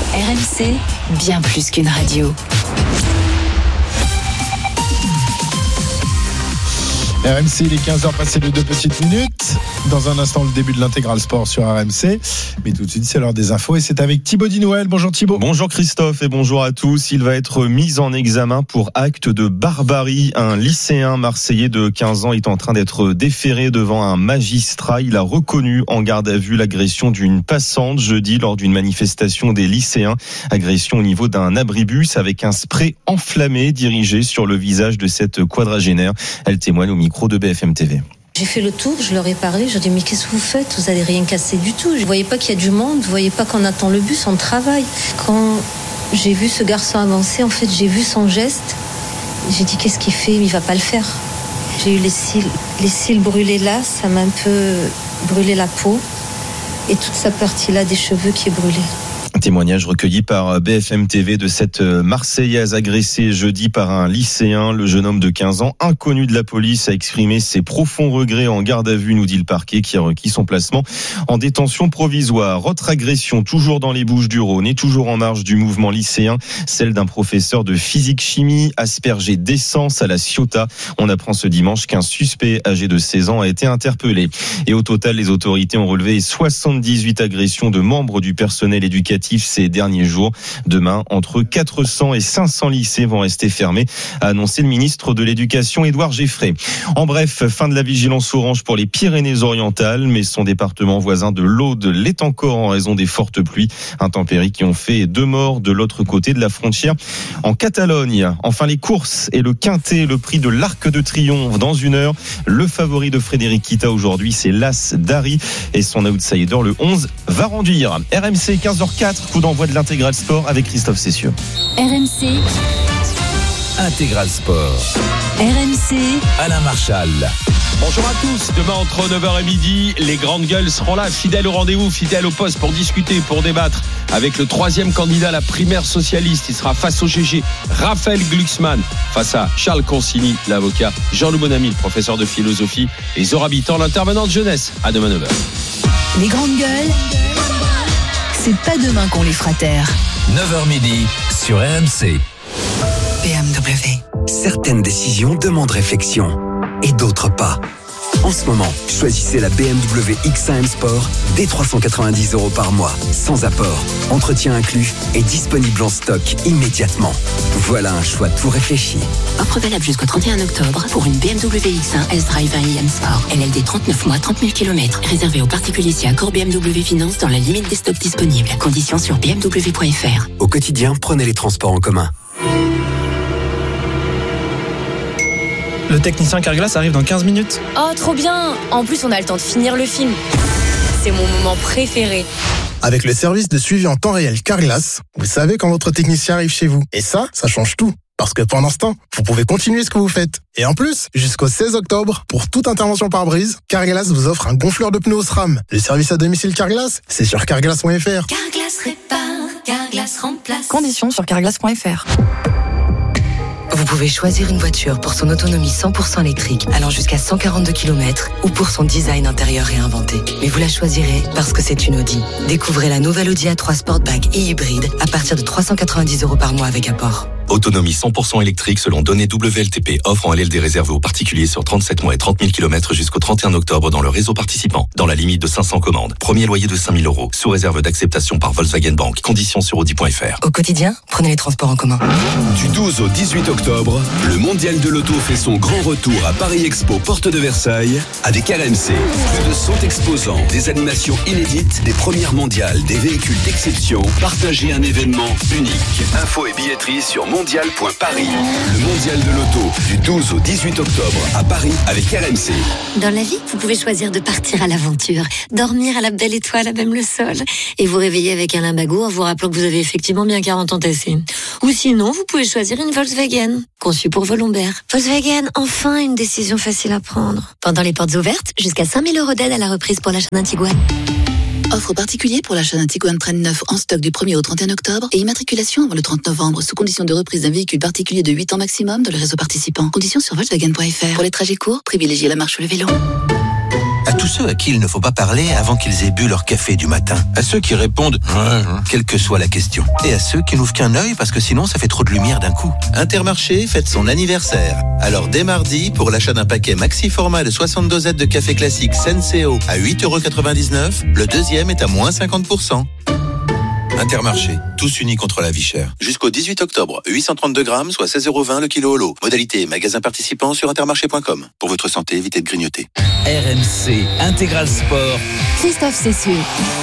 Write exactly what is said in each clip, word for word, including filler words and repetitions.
R M C, bien plus qu'une radio. R M C, il est quinze heures passées de deux petites minutes. Dans un instant, le début de l'intégral sport sur R M C. Mais tout de suite, c'est l'heure des infos et c'est avec Thibaut Dinouel. Bonjour Thibaut. Bonjour Christophe et bonjour à tous. Il va être mis en examen pour acte de barbarie. Un lycéen marseillais de quinze ans est en train d'être déféré devant un magistrat. Il a reconnu en garde à vue l'agression d'une passante jeudi lors d'une manifestation des lycéens. Agression au niveau d'un abribus avec un spray enflammé dirigé sur le visage de cette quadragénaire. Elle témoigne au micro de B F M T V. J'ai fait le tour, je leur ai parlé, je leur ai dit mais qu'est-ce que vous faites ? Vous n'allez rien casser du tout. Je ne voyais pas qu'il y a du monde, vous ne voyez pas qu'on attend le bus, on travaille. Quand j'ai vu ce garçon avancer, en fait j'ai vu son geste, j'ai dit qu'est-ce qu'il fait ? Il ne va pas le faire. J'ai eu les cils, les cils brûlés là, ça m'a un peu brûlé la peau et toute sa partie là des cheveux qui est brûlée. Un témoignage recueilli par B F M T V de cette Marseillaise agressée jeudi par un lycéen. Le jeune homme de quinze ans, inconnu de la police, a exprimé ses profonds regrets en garde à vue, nous dit le parquet, qui a requis son placement en détention provisoire. Autre agression, toujours dans les Bouches-du-Rhône et toujours en marge du mouvement lycéen, celle d'un professeur de physique-chimie aspergé d'essence à la Ciotat. On apprend ce dimanche qu'un suspect âgé de seize ans a été interpellé. Et au total, les autorités ont relevé soixante-dix-huit agressions de membres du personnel éducatif ces derniers jours. Demain, entre quatre cents et cinq cents lycées vont rester fermés, a annoncé le ministre de l'Éducation, Édouard Geffray. En bref, fin de la vigilance orange pour les Pyrénées-Orientales, mais son département voisin de l'Aude l'est encore en raison des fortes pluies, intempéries qui ont fait deux morts de l'autre côté de la frontière en Catalogne. Enfin, les courses et le quintet, le prix de l'Arc de Triomphe dans une heure. Le favori de Frédéric Kita aujourd'hui, c'est l'As d'Ari et son outsider, le onze, va renduire. R M C quinze heures quatre. Coup d'envoi de l'intégral sport avec Christophe Cessieux. R M C Intégral sport. R M C Alain Marchal. Bonjour à tous, demain entre neuf heures et midi, les grandes gueules seront là, fidèles au rendez-vous, fidèles au poste pour discuter, pour débattre avec le troisième candidat à la primaire socialiste. Il sera face au G G, Raphaël Glucksmann, face à Charles Consigny, l'avocat, Jean-Loup Monami, le professeur de philosophie, et Zora Bitan, l'intervenant de jeunesse. À demain neuf heures. Les grandes gueules, c'est pas demain qu'on les fera taire. neuf heures midi sur R M C. B M W. Certaines décisions demandent réflexion et d'autres pas. En ce moment, choisissez la B M W X un M Sport dès trois cent quatre-vingt-dix euros par mois, sans apport, entretien inclus et disponible en stock immédiatement. Voilà un choix tout réfléchi. Offre valable jusqu'au trente et un octobre pour une B M W X un S-Drive un i M Sport. L L D trente-neuf mois, trente mille kilomètres. Réservé aux particuliers si accord B M W Finance dans la limite des stocks disponibles. Conditions sur b m w point f r. Au quotidien, prenez les transports en commun. Le technicien Carglass arrive dans quinze minutes. Oh, trop bien! En plus, on a le temps de finir le film. C'est mon moment préféré. Avec le service de suivi en temps réel Carglass, vous savez quand votre technicien arrive chez vous. Et ça, ça change tout. Parce que pendant ce temps, vous pouvez continuer ce que vous faites. Et en plus, jusqu'au seize octobre, pour toute intervention par brise, Carglass vous offre un gonfleur de pneus au SRAM. Le service à domicile Carglass, c'est sur carglass point f r. Carglass répare, Carglass remplace. Conditions sur carglass point f r. Vous pouvez choisir une voiture pour son autonomie cent pour cent électrique, allant jusqu'à cent quarante-deux kilomètres, ou pour son design intérieur réinventé. Mais vous la choisirez parce que c'est une Audi. Découvrez la nouvelle Audi A trois Sportback et hybride à partir de trois cent quatre-vingt-dix euros par mois avec apport. Autonomie cent pour cent électrique selon données W L T P. Offre en L L D réservée aux particuliers sur trente-sept mois et trente mille kilomètres jusqu'au trente et un octobre dans le réseau participant. Dans la limite de cinq cents commandes. Premier loyer de cinq mille euros. Sous réserve d'acceptation par Volkswagen Bank. Conditions sur audi point f r. Au quotidien, prenez les transports en commun. Du douze au dix-huit octobre, le Mondial de l'Auto fait son grand retour à Paris Expo, porte de Versailles, avec R M C. Plus de cent exposants, des animations inédites, des premières mondiales, des véhicules d'exception. Partagez un événement unique. Info et billetterie sur mondial point paris. Le Mondial de l'Auto, du douze au dix-huit octobre, à Paris, avec R M C. Dans la vie, vous pouvez choisir de partir à l'aventure, dormir à la belle étoile, à même le sol, et vous réveiller avec un limbago en vous rappelant que vous avez effectivement bien quarante ans tassés. Ou sinon, vous pouvez choisir une Volkswagen, conçue pour vos lombaires. Volkswagen, enfin une décision facile à prendre. Pendant les portes ouvertes, jusqu'à cinq mille euros d'aide à la reprise pour l'achat d'un Tiguan. Offre particulier pour l'achat d'un Tiguan Train neuf en stock du premier au trente et un octobre et immatriculation avant le trente novembre sous condition de reprise d'un véhicule particulier de huit ans maximum dans le réseau participant. Conditions sur volkswagen point f r. Pour les trajets courts, privilégiez la marche ou le vélo. À tous ceux à qui il ne faut pas parler avant qu'ils aient bu leur café du matin. À ceux qui répondent « quelle que soit la question ». Et à ceux qui n'ouvrent qu'un œil parce que sinon ça fait trop de lumière d'un coup. Intermarché fête son anniversaire. Alors dès mardi, pour l'achat d'un paquet maxi format de soixante dosettes de café classique Senseo à huit euros quatre-vingt-dix-neuf, le deuxième est à moins cinquante pour cent. Intermarché, tous unis contre la vie chère. Jusqu'au dix-huit octobre, huit cent trente-deux grammes, soit seize euros vingt le kilo au lot. Modalité magasin participant sur intermarché point com. Pour votre santé, évitez de grignoter. R M C Intégral Sport. Christophe Cessieux.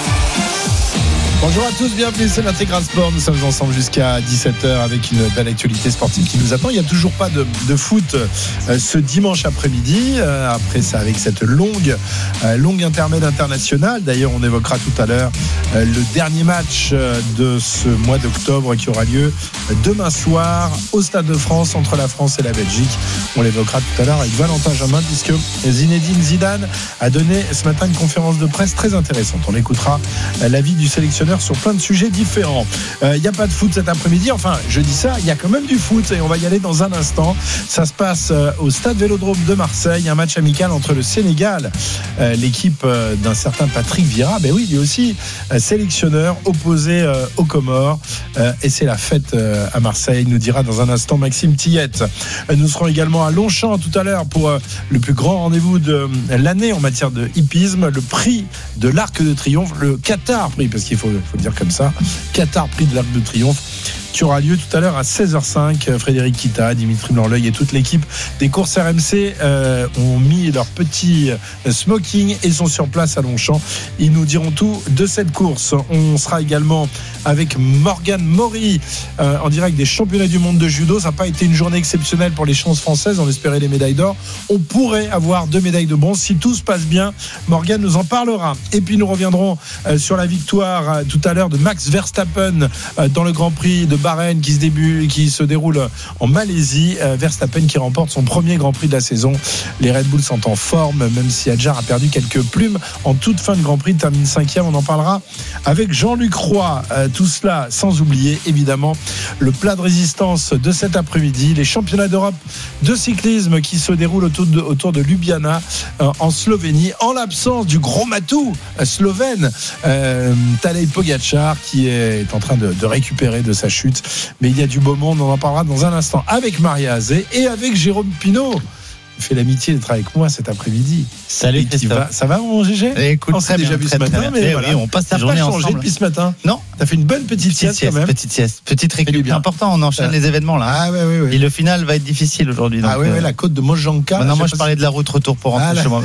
Bonjour à tous, bienvenue, c'est l'Intégral Sport. Nous sommes ensemble jusqu'à dix-sept heures avec une belle actualité sportive qui nous attend. Il n'y a toujours pas de, de foot euh, ce dimanche après-midi. Euh, après ça, avec cette longue, euh, longue intermède internationale. D'ailleurs, on évoquera tout à l'heure euh, le dernier match euh, de ce mois d'octobre qui aura lieu demain soir au Stade de France entre la France et la Belgique. On l'évoquera tout à l'heure avec Valentin Jamin puisque Zinedine Zidane a donné ce matin une conférence de presse très intéressante. On écoutera euh, l'avis du sélectionneur sur plein de sujets différents. Il euh, n'y a pas de foot cet après-midi. Enfin, je dis ça, il y a quand même du foot et on va y aller dans un instant. Ça se passe euh, au Stade Vélodrome de Marseille. Un match amical entre le Sénégal, euh, l'équipe euh, d'un certain Patrick Vieira. Ben oui, lui aussi, euh, sélectionneur opposé euh, aux Comores. Euh, et c'est la fête euh, à Marseille, nous dira dans un instant Maxime Tillette. Euh, nous serons également à Longchamp tout à l'heure pour euh, le plus grand rendez-vous de l'année en matière de hippisme, le prix de l'Arc de Triomphe, le Qatar prix, parce qu'il faut il faut le dire comme ça, Qatar prix de l'Arc de Triomphe, qui aura lieu tout à l'heure à seize heures cinq. Frédéric Kita, Dimitri Blanc-L'Oeil et toute l'équipe des courses R M C euh, ont mis leur petit smoking et sont sur place à Longchamp. Ils nous diront tout de cette course. On sera également avec Morgane Maury euh, en direct des championnats du monde de judo. Ça n'a pas été une journée exceptionnelle pour les chances françaises. On espérait les médailles d'or. On pourrait avoir deux médailles de bronze si tout se passe bien. Morgane nous en parlera. Et puis nous reviendrons euh, sur la victoire euh, tout à l'heure de Max Verstappen euh, dans le Grand Prix de Bahreïn qui se, début, qui se déroule en Malaisie. euh, Verstappen qui remporte son premier Grand Prix de la saison. Les Red Bull sont en forme, même si Adjar a perdu quelques plumes en toute fin de Grand Prix, termine cinquième. On en parlera avec Jean-Luc Roy. Euh, tout cela sans oublier évidemment le plat de résistance de cet après-midi, les championnats d'Europe de cyclisme qui se déroulent autour de, autour de Ljubljana euh, en Slovénie, en l'absence du gros matou euh, slovène euh, Tadej Pogačar qui est en train de, de récupérer de sa chute. Mais il y a du beau monde, on en parlera dans un instant avec Maria Azé et avec Jérôme Pinault. Fait l'amitié d'être avec moi cet après-midi. Salut Christophe. Va, ça va mon G G? Écoute, on s'est déjà vu ce matin, mais voilà. Oui, on passe la journée ensemble. T'as pas changé depuis ce matin? Non. T'as fait une bonne petite, petite sieste, sieste quand même. Petite sieste, petite récup. C'est important, on enchaîne euh, les événements là. Ah ouais, ouais, ouais. Et le final va être difficile aujourd'hui. Ah ouais, euh... ouais, la côte de Mojanka. Bah non, moi je parlais si... de la route retour pour rentrer ah, chez moi.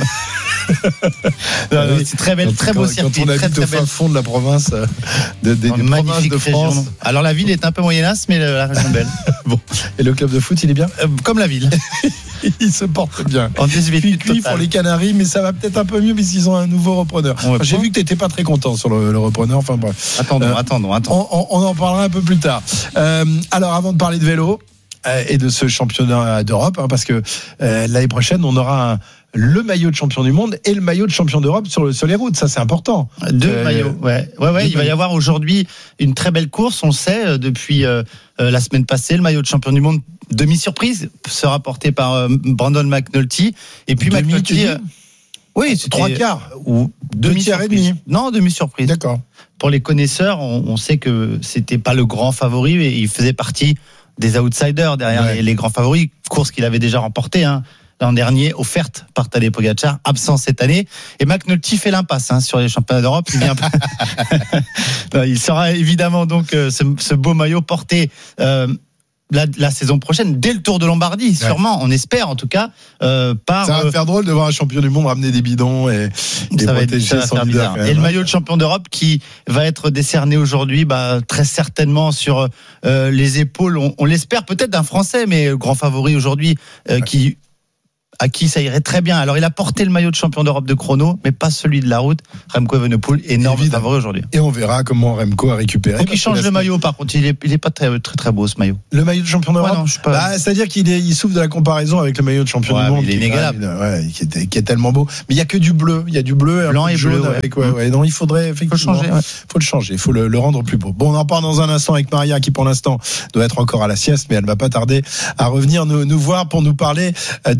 non, non, c'est très belle, donc, très beau quand, circuit. Quand on habite très, très au fin fond de la province, de, des, des provinces de France. Région. Alors la ville est un peu moyennasse, mais la région belle. Bon. Et le club de foot, il est bien euh, comme la ville. Il se porte bien. En dix-huit Cuit pour les Canaries, mais ça va peut-être un peu mieux puisqu'ils ont un nouveau repreneur. Enfin, j'ai vu que tu n'étais pas très content sur le, le repreneur. Enfin bref. Attendons, euh, attendons, attendons. On, on en parlera un peu plus tard. Euh, alors, avant de parler de vélo euh, et de ce championnat d'Europe, hein, parce que euh, l'année prochaine, on aura un, le maillot de champion du monde et le maillot de champion d'Europe sur, le, sur les routes. Ça, c'est important. Deux euh, maillots. Ouais, ouais, ouais. Il va y avoir aujourd'hui une très belle course. On le sait depuis euh, la semaine passée, le maillot de champion du monde. Demi-surprise sera porté par euh, Brandon McNulty. Et puis demi, McNulty. Euh, oui, c'est trois quarts. Ou deux tiers et demi. Non, demi-surprise. D'accord. Pour les connaisseurs, on, on sait que c'était pas le grand favori, mais il faisait partie des outsiders derrière ouais. les, les grands favoris. Course qu'il avait déjà remportée hein, l'an dernier, offerte par Tadej Pogačar, absent cette année. Et McNulty fait l'impasse hein, sur les championnats d'Europe. Il, vient... non, il sera évidemment donc euh, ce, ce beau maillot porté. Euh, La, la saison prochaine, dès le Tour de Lombardie, sûrement, ouais. on espère en tout cas. Euh, par, ça va euh, faire drôle de voir un champion du monde ramener des bidons et, et ça va être, ça va faire bizarre. Et le maillot de champion d'Europe qui va être décerné aujourd'hui, bah, très certainement sur euh, les épaules, on, on l'espère peut-être d'un Français, mais grand favori aujourd'hui, euh, ouais. qui à qui ça irait très bien. Alors il a porté le maillot de champion d'Europe de chrono, mais pas celui de la route. Remco Evenepoel, énorme Évidemment. favori aujourd'hui. Et on verra comment Remco a récupéré. Faut qu'il change le maillot, par contre, il est, il est pas très, très très beau ce maillot. Le maillot de champion d'Europe. Ouais, non, je suis pas... bah, c'est-à-dire qu'il est, il souffre de la comparaison avec le maillot de champion ouais, du monde. Il est inégalable. Ouais, qui, est, qui est tellement beau. Mais il y a que du bleu. Il y a du bleu, blanc et jaune bleu. Ouais. Avec, ouais, ouais. Non, il faudrait effectivement. Faut le changer. Ouais. Faut le changer. Faut le, le rendre plus beau. Bon, on en parle dans un instant avec Maria, qui pour l'instant doit être encore à la sieste, mais elle va pas tarder à revenir nous, nous voir pour nous parler de cette course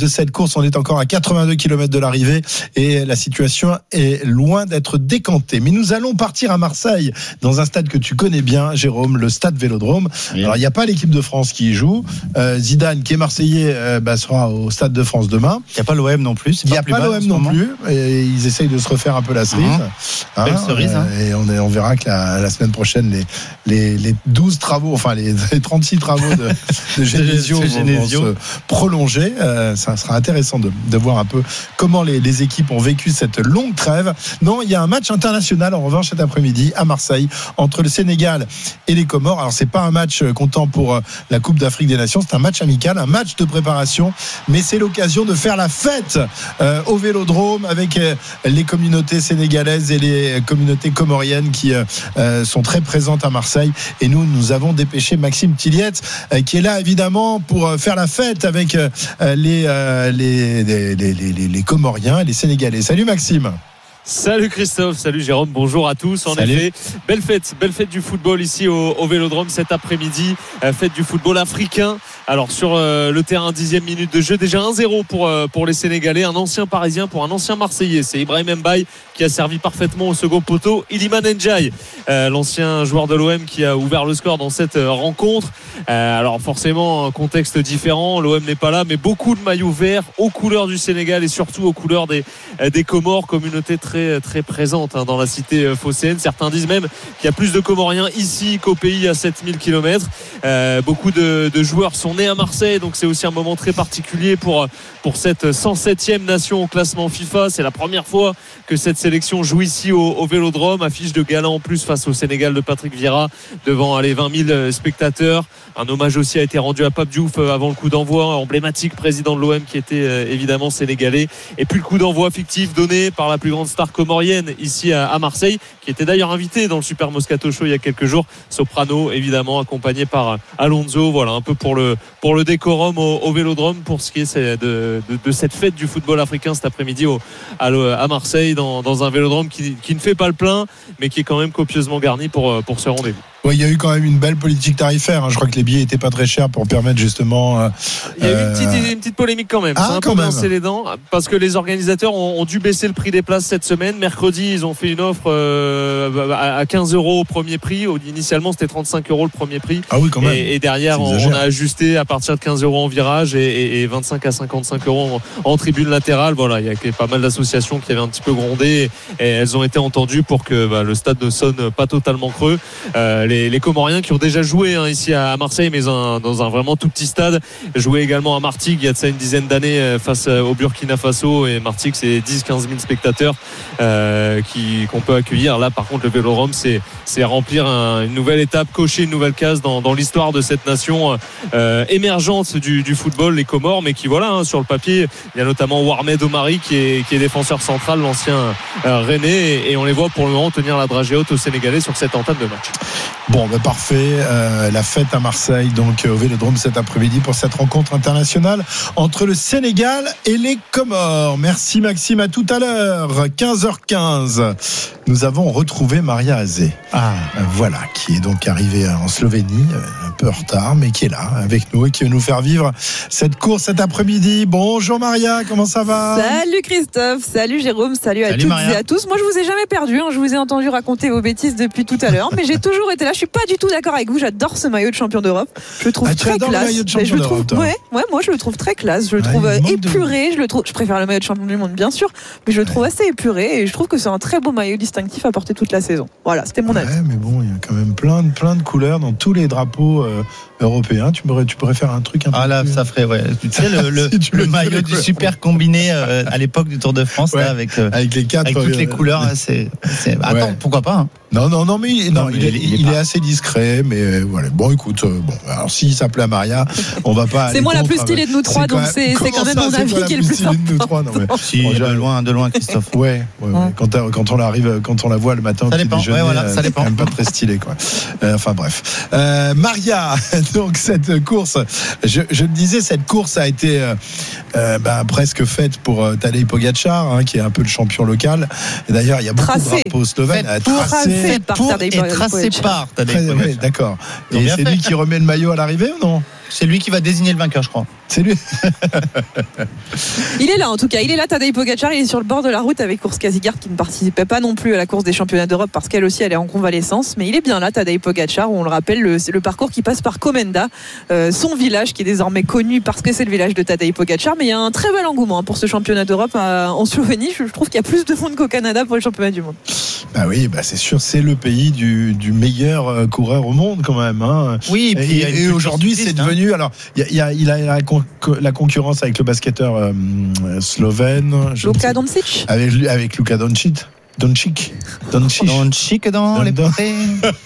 course. On est encore à quatre-vingt-deux kilomètres de l'arrivée et la situation est loin d'être décantée. Mais nous allons partir à Marseille, dans un stade que tu connais bien, Jérôme, le stade Vélodrome. Oui. Alors, il n'y a pas l'équipe de France qui y joue. Euh, Zidane, qui est marseillais, euh, bah, sera au stade de France demain. Il n'y a pas l'O M non plus. Il n'y a pas l'O M non plus. Et ils essayent de se refaire un peu la cerise. Mmh. Hein, Belle cerise. Hein. Et on, est, on verra que la, la semaine prochaine, les, les, les douze travaux, enfin les, les trente-six travaux de, de Genesio vont, vont se prolonger. Euh, ça sera intéressant de, de voir un peu comment les, les équipes ont vécu cette longue trêve. Non, il y a un match international en revanche cet après-midi à Marseille entre le Sénégal et les Comores. Alors c'est pas un match comptant pour la Coupe d'Afrique des Nations, c'est un match amical, un match de préparation, mais c'est l'occasion de faire la fête euh, au Vélodrome avec euh, les communautés sénégalaises et les communautés comoriennes qui euh, sont très présentes à Marseille. Et nous, nous avons dépêché Maxime Tilliette euh, qui est là évidemment pour euh, faire la fête avec euh, les, euh, les, les, les, les, les Comoriens et les Sénégalais. Salut Maxime. Salut Christophe, salut Jérôme, bonjour à tous. En salut. effet, belle fête, belle fête du football ici au, au Vélodrome cet après-midi, euh, fête du football africain. Alors sur euh, le terrain, dixième minute de jeu, déjà un zéro pour, euh, pour les Sénégalais, un ancien Parisien pour un ancien Marseillais. C'est Ibrahim Mbaye qui a servi parfaitement au second poteau. Iliman Ndiaye, euh, l'ancien joueur de l'O M qui a ouvert le score dans cette euh, rencontre. Euh, alors forcément, un contexte différent, l'O M n'est pas là, mais beaucoup de maillots verts aux couleurs du Sénégal et surtout aux couleurs des, euh, des Comores, communauté très Très, très présente hein, dans la cité euh, phocéenne. Certains disent même qu'il y a plus de Comoriens ici qu'au pays à sept mille kilomètres. Euh, beaucoup de, de joueurs sont nés à Marseille, donc c'est aussi un moment très particulier pour, pour cette cent septième nation au classement FIFA. C'est la première fois que cette sélection joue ici au, au Vélodrome. Affiche de gala en plus face au Sénégal de Patrick Vieira devant allez, vingt mille spectateurs. Un hommage aussi a été rendu à Pape Diouf avant le coup d'envoi, emblématique président de l'O M qui était euh, évidemment sénégalais. Et puis le coup d'envoi fictif donné par la plus grande star comorienne ici à Marseille, qui était d'ailleurs invité dans le Super Moscato Show il y a quelques jours. Soprano évidemment accompagné par Alonso. Voilà un peu pour le pour le décorum au, au Vélodrome pour ce qui est de, de, de cette fête du football africain cet après-midi au, à, à Marseille dans, dans un Vélodrome qui, qui ne fait pas le plein mais qui est quand même copieusement garni pour pour ce rendez-vous. Oui, il y a eu quand même une belle politique tarifaire. Je crois que les billets n'étaient pas très chers pour permettre justement. Euh, il y a eu une petite, une petite polémique quand même. Ah, c'est un quand peu même. lancé les dents parce que les organisateurs ont, ont dû baisser le prix des places cette semaine. Mercredi, ils ont fait une offre euh, à quinze euros au premier prix. Initialement, c'était trente-cinq euros le premier prix. Ah oui, quand même. Et, et derrière, on, on a ajusté à partir de quinze euros en virage et, et, et vingt-cinq à cinquante-cinq euros en, en tribune latérale. Voilà, il y a pas mal d'associations qui avaient un petit peu grondé et elles ont été entendues pour que bah, le stade ne sonne pas totalement creux. Euh, les, les Comoriens qui ont déjà joué hein, ici à Marseille mais un, dans un vraiment tout petit stade, joué également à Martigues il y a de ça une dizaine d'années face au Burkina Faso, et Martigues c'est dix à quinze mille spectateurs euh, qui, qu'on peut accueillir. Là par contre le Vélodrome c'est, c'est remplir un, une nouvelle étape, cocher une nouvelle case dans, dans l'histoire de cette nation euh, émergente du, du football, les Comores, mais qui voilà hein, sur le papier il y a notamment Warmed Omari qui est, qui est défenseur central, l'ancien euh, Rennais, et, et on les voit pour le moment tenir la dragée haute aux Sénégalais sur cette entame de match. Bon, ben parfait. Euh, la fête à Marseille, donc au Vélodrome cet après-midi pour cette rencontre internationale entre le Sénégal et les Comores. Merci Maxime, à tout à l'heure. quinze heures quinze. Nous avons retrouvé Maria Azé. Ah. Voilà, qui est donc arrivée en Slovénie, un peu en retard, mais qui est là avec nous et qui va nous faire vivre cette course cet après-midi. Bonjour Maria, comment ça va ? Salut Christophe, salut Jérôme, salut à salut toutes Maria. Et à tous. Moi je vous ai jamais perdu, hein. Je vous ai entendu raconter vos bêtises depuis tout à l'heure, mais j'ai toujours été là. Je suis pas du tout d'accord avec vous. J'adore ce maillot de champion d'Europe. Je le trouve ah, très classe. Le de je le trouve, ouais, ouais, moi je le trouve très classe. Je le ouais, trouve épuré. De... Je le trouve. Je préfère le maillot de champion du monde, bien sûr, mais je le trouve ouais. assez épuré et je trouve que c'est un très beau maillot distinctif à porter toute la saison. Voilà, c'était mon ouais, avis. Mais bon, il y a quand même plein de plein de couleurs dans tous les drapeaux euh, européens. Tu pourrais, tu pourrais faire un truc un ah peu. Ah là, plus... ça ferait ouais. Tu sais le, le, si tu le maillot du super combiné euh, à l'époque du Tour de France ouais. là, avec euh, avec les quatre, avec toutes euh, les couleurs. C'est, c'est... Attends, ouais. pourquoi pas hein. Non, non, non, mais, non, non, mais il, est, il, est, il est assez discret, mais euh, voilà. Bon, écoute, euh, bon, alors s'il s'appelait Maria, on va pas. C'est moi la plus stylée de nous trois, donc c'est, c'est quand même mon avis qui est le plus important. Si, de loin, de loin, Christophe. Ouais, ouais, ouais. Quand, quand on arrive, quand on la voit le matin, ça dépend. Ouais, voilà, ça dépend. C'est quand même pas très stylé, quoi. Euh, enfin bref. Euh, Maria, donc cette course, je, je le disais, cette course a été euh, euh, bah, presque faite pour euh, Tadej Pogačar, hein, qui est un peu le champion local. Et d'ailleurs, il y a beaucoup tracé. de drapeaux slovènes à tracer. Par pour et tracé par Tadej Pogačar. Oui, d'accord. Et c'est fait. Lui qui remet le maillot à l'arrivée ou non ? C'est lui qui va désigner le vainqueur, je crois. C'est lui. Il est là en tout cas, il est là Tadej Pogačar, il est sur le bord de la route avec Urs Kazigard qui ne participait pas non plus à la course des championnats d'Europe parce qu'elle aussi elle est en convalescence, mais il est bien là Tadej Pogačar, où on le rappelle le, c'est le parcours qui passe par Komenda, euh, son village qui est désormais connu parce que c'est le village de Tadej Pogačar, mais il y a un très bel engouement hein, pour ce championnat d'Europe à, en Slovénie. Je, je trouve qu'il y a plus de monde qu'au Canada pour le championnat du monde. Bah oui, bah c'est sûr, c'est le pays du, du meilleur euh, coureur au monde quand même. Hein. Oui, et, et, et aujourd'hui c'est devenu. Hein. Alors, il y, y a, il a la, con, la concurrence avec le basketteur euh, slovène. Luka Doncic. Avec, avec Luka Doncic. Doncic. Doncic. Doncic dans les portées.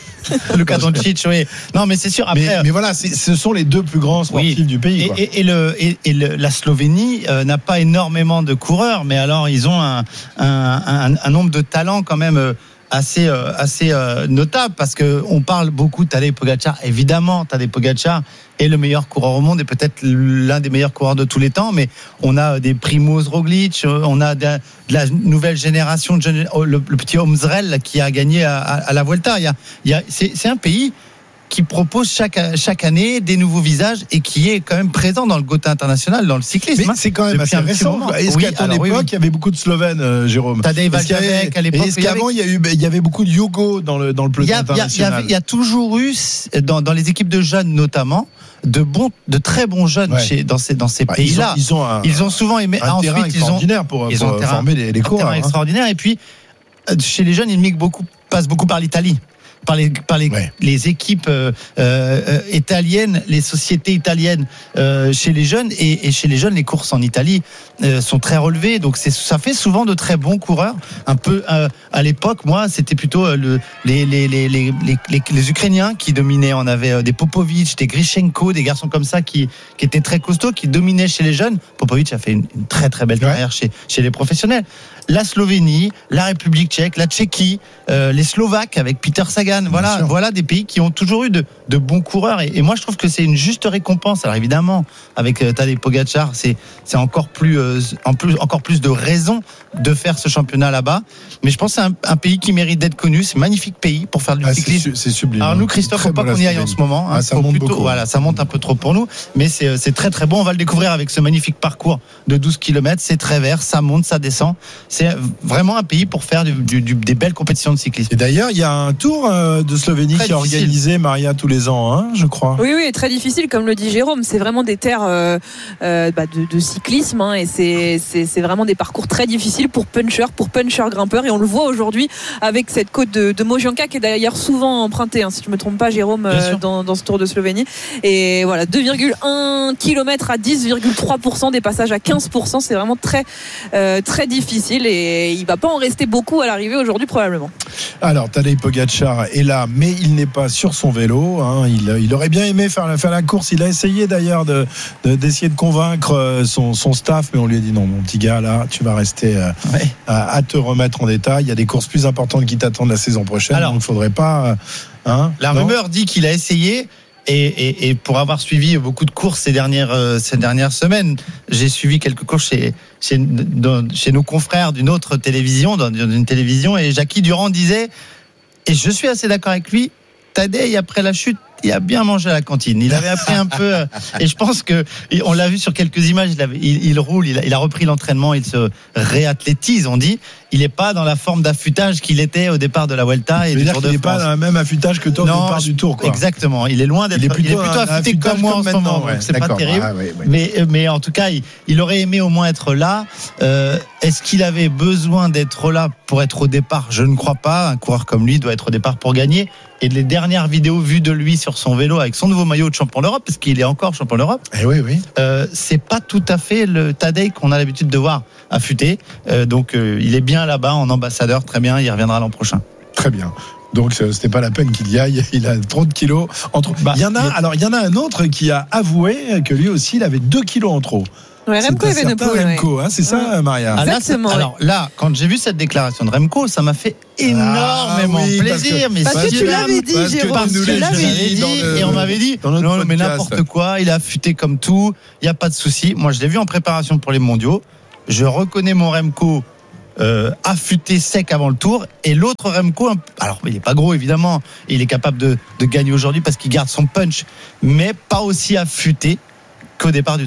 Luka Doncic, oui. Non, mais c'est sûr. Après, mais, mais voilà, c'est, ce sont les deux plus grands sportifs oui. du pays. Et, quoi. et, et, le, et, et le, la Slovénie euh, n'a pas énormément de coureurs, mais alors ils ont un, un, un, un nombre de talents quand même. Euh, assez euh, assez euh, notable parce que on parle beaucoup de Tadej Pogačar. Évidemment, Tadej Pogačar est le meilleur coureur au monde et peut-être l'un des meilleurs coureurs de tous les temps, mais on a des Primož Roglič, on a de, de la nouvelle génération de jeune, le, le petit Omzrel qui a gagné à, à, à la Vuelta. Il y a, il y a, c'est, c'est un pays qui propose chaque, chaque année des nouveaux visages et qui est quand même présent dans le Gotha international, dans le cyclisme. Mais c'est quand même assez récent. Est-ce oui, qu'à ton époque, oui, oui. il y avait beaucoup de Slovènes, euh, Jérôme Tadej Vajavec à l'époque. Est-ce qu'avant, il y, a eu, il y avait beaucoup de Yougo dans le, dans le peloton international? Il y, avait, il y a toujours eu, dans, dans les équipes de jeunes notamment, de bons, de très bons jeunes ouais. chez, dans ces, dans ces bah, pays-là. Ils ont, ils ont, un, ils ont souvent aimé. Un ensuite, terrain extraordinaire ils ont, pour, ils pour ont terrain, former les, les coureurs. Un terrain hein. extraordinaire. Et puis, chez les jeunes, ils migrent beaucoup, passent beaucoup par l'Italie. Par les, par les, ouais. les équipes euh, euh, italiennes, les sociétés italiennes euh, chez les jeunes et, et chez les jeunes, les courses en Italie euh, sont très relevées. Donc c'est, ça fait souvent de très bons coureurs. Un peu euh, à l'époque, moi, c'était plutôt euh, le, les, les, les, les, les, les, les Ukrainiens qui dominaient. On avait euh, des Popovic, des Grichenko, des garçons comme ça qui, qui étaient très costauds, qui dominaient chez les jeunes. Popovic a fait une, une très très belle carrière ouais. chez, chez les professionnels. La Slovénie, la République tchèque, la Tchéquie, euh, les Slovaques avec Peter Sagan. Voilà, voilà des pays qui ont toujours eu de, de bons coureurs. Et, et moi, je trouve que c'est une juste récompense. Alors évidemment, avec euh, Tadej Pogačar, c'est, c'est encore plus, euh, en plus, encore plus de raisons de faire ce championnat là-bas. Mais je pense que c'est un, un pays qui mérite d'être connu. C'est un magnifique pays pour faire du ah, cyclisme. C'est, c'est sublime. Alors nous, Christophe, faut pas qu'on y aille en ce moment. Hein, ah, ça monte plutôt, beaucoup. Voilà, ça monte un peu trop pour nous. Mais c'est, c'est très très bon. On va le découvrir avec ce magnifique parcours de douze kilomètres. C'est très vert, ça monte, ça descend. C'est vraiment un pays pour faire du, du, du, des belles compétitions de cyclisme. Et d'ailleurs, il y a un tour euh, de Slovénie très qui est difficile. Organisé, Maria, tous les ans, hein, je crois. Oui, oui, très difficile, comme le dit Jérôme. C'est vraiment des terres euh, euh, bah, de, de cyclisme, hein, et c'est, c'est, c'est vraiment des parcours très difficiles pour punchers, pour punchers grimpeurs. Et on le voit aujourd'hui avec cette côte de, de Mojanka qui est d'ailleurs souvent empruntée, hein, si je ne me trompe pas, Jérôme, euh, dans, dans ce Tour de Slovénie. Et voilà, deux virgule un kilomètres à dix virgule trois pour cent, des passages à quinze pour cent. C'est vraiment très, euh, très difficile. Et il ne va pas en rester beaucoup à l'arrivée aujourd'hui, probablement. Alors, Tadej Pogačar est là, mais il n'est pas sur son vélo. Hein. Il, il aurait bien aimé faire la, faire la course. Il a essayé d'ailleurs de, de, d'essayer de convaincre son, son staff, mais on lui a dit non, mon petit gars, là, tu vas rester euh, ouais. à, à te remettre en détail. Il y a des courses plus importantes qui t'attendent la saison prochaine. Alors, donc, il ne faudrait pas. Hein, la non rumeur dit qu'il a essayé. Et, et, et pour avoir suivi beaucoup de courses ces dernières, euh, ces dernières semaines, j'ai suivi quelques courses chez, chez, dans, chez nos confrères d'une autre télévision, dans une télévision, et Jackie Durand disait, et je suis assez d'accord avec lui, Tadej, après la chute, il a bien mangé à la cantine. Il avait appris un peu, et je pense que on l'a vu sur quelques images. Il, avait, il, il roule, il a, il a repris l'entraînement, il se réathlétise, on dit. Il n'est pas dans la forme d'affûtage qu'il était au départ de la Vuelta et du Tour de France. Il n'est pas dans le même affûtage que toi au départ du Tour, quoi. Exactement. Il est loin d'être. Il est plutôt, il est plutôt affûté comme moi en ce moment. Ouais, c'est d'accord. Pas terrible. Ah, oui, oui. Mais, mais en tout cas, il, il aurait aimé au moins être là. Euh, est-ce qu'il avait besoin d'être là pour être au départ? Je ne crois pas. Un coureur comme lui doit être au départ pour gagner. Et les dernières vidéos vues de lui sur son vélo avec son nouveau maillot de champion d'Europe, parce qu'il est encore champion d'Europe, eh oui, oui. Euh, c'est pas tout à fait le Tadej qu'on a l'habitude de voir affûté. Euh, donc euh, il est bien là-bas en ambassadeur, très bien, il reviendra l'an prochain. Très bien. Donc c'était pas la peine qu'il y aille. Il a trop de kilos en trop. Bah, il y en a. Mais... Alors il y en a un autre qui a avoué que lui aussi il avait deux kilos en trop. Ouais, Remco Evenepoel, Remco, hein, c'est ça, Maria. Ah, là, alors là, quand j'ai vu cette déclaration de Remco, ça m'a fait énormément ah, oui, plaisir. Parce que, mais parce que tu l'avais dit, Jérôme. Parce que tu l'avais dit, et on m'avait dit, non, mais n'importe quoi, il a affûté comme tout, il n'y a pas de souci. Moi, je l'ai vu en préparation pour les mondiaux. Je reconnais mon Remco euh, affûté sec avant le Tour, et l'autre Remco, alors il n'est pas gros évidemment, il est capable de, de gagner aujourd'hui parce qu'il garde son punch, mais pas aussi affûté qu'au départ du Tour.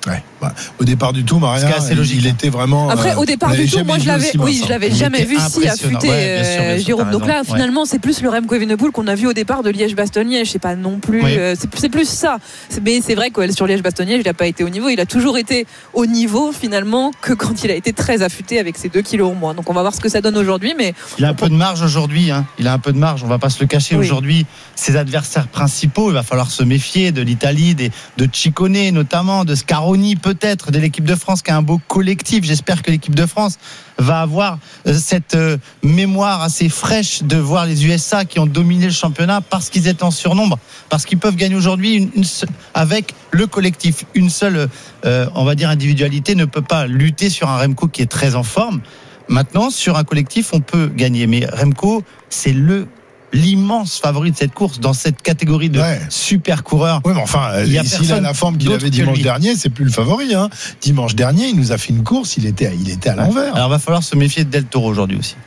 Ouais. Bah, au départ du tout, Maria, assez logique, il était vraiment. Après, au départ du tout, moi je l'avais, oui, je l'avais jamais vu si affûté, ouais, bien sûr, bien sûr, Jérôme. Donc là, ouais. finalement, c'est plus le Remco Evenepoel qu'on a vu au départ de Liège-Bastogne-Liège. C'est pas non plus, oui. euh, c'est, c'est plus ça. C'est, mais c'est vrai que sur Liège-Bastogne-Liège, il n'a pas été au niveau. Il a toujours été au niveau finalement que quand il a été très affûté avec ses deux kilos en moins. Donc on va voir ce que ça donne aujourd'hui, mais il a un peu de marge aujourd'hui. Hein. Il a un peu de marge. On va pas se le cacher oui. aujourd'hui. Ses adversaires principaux, il va falloir se méfier de l'Italie, des, de Ciccone notamment, de Scaroni peut-être, de l'équipe de France qui a un beau collectif. J'espère que l'équipe de France va avoir cette mémoire assez fraîche de voir les U S A qui ont dominé le championnat parce qu'ils étaient en surnombre, parce qu'ils peuvent gagner aujourd'hui une, une, avec le collectif. Une seule, euh, on va dire, individualité ne peut pas lutter sur un Remco qui est très en forme. Maintenant, sur un collectif, on peut gagner. Mais Remco, c'est le l'immense favori de cette course dans cette catégorie de ouais. super coureurs. Oui, mais enfin, il a s'il a la forme qu'il avait dimanche dernier, c'est plus le favori. Hein. Dimanche dernier, il nous a fait une course, il était, il était à l'envers. Alors, il va falloir se méfier de Del Toro aujourd'hui aussi.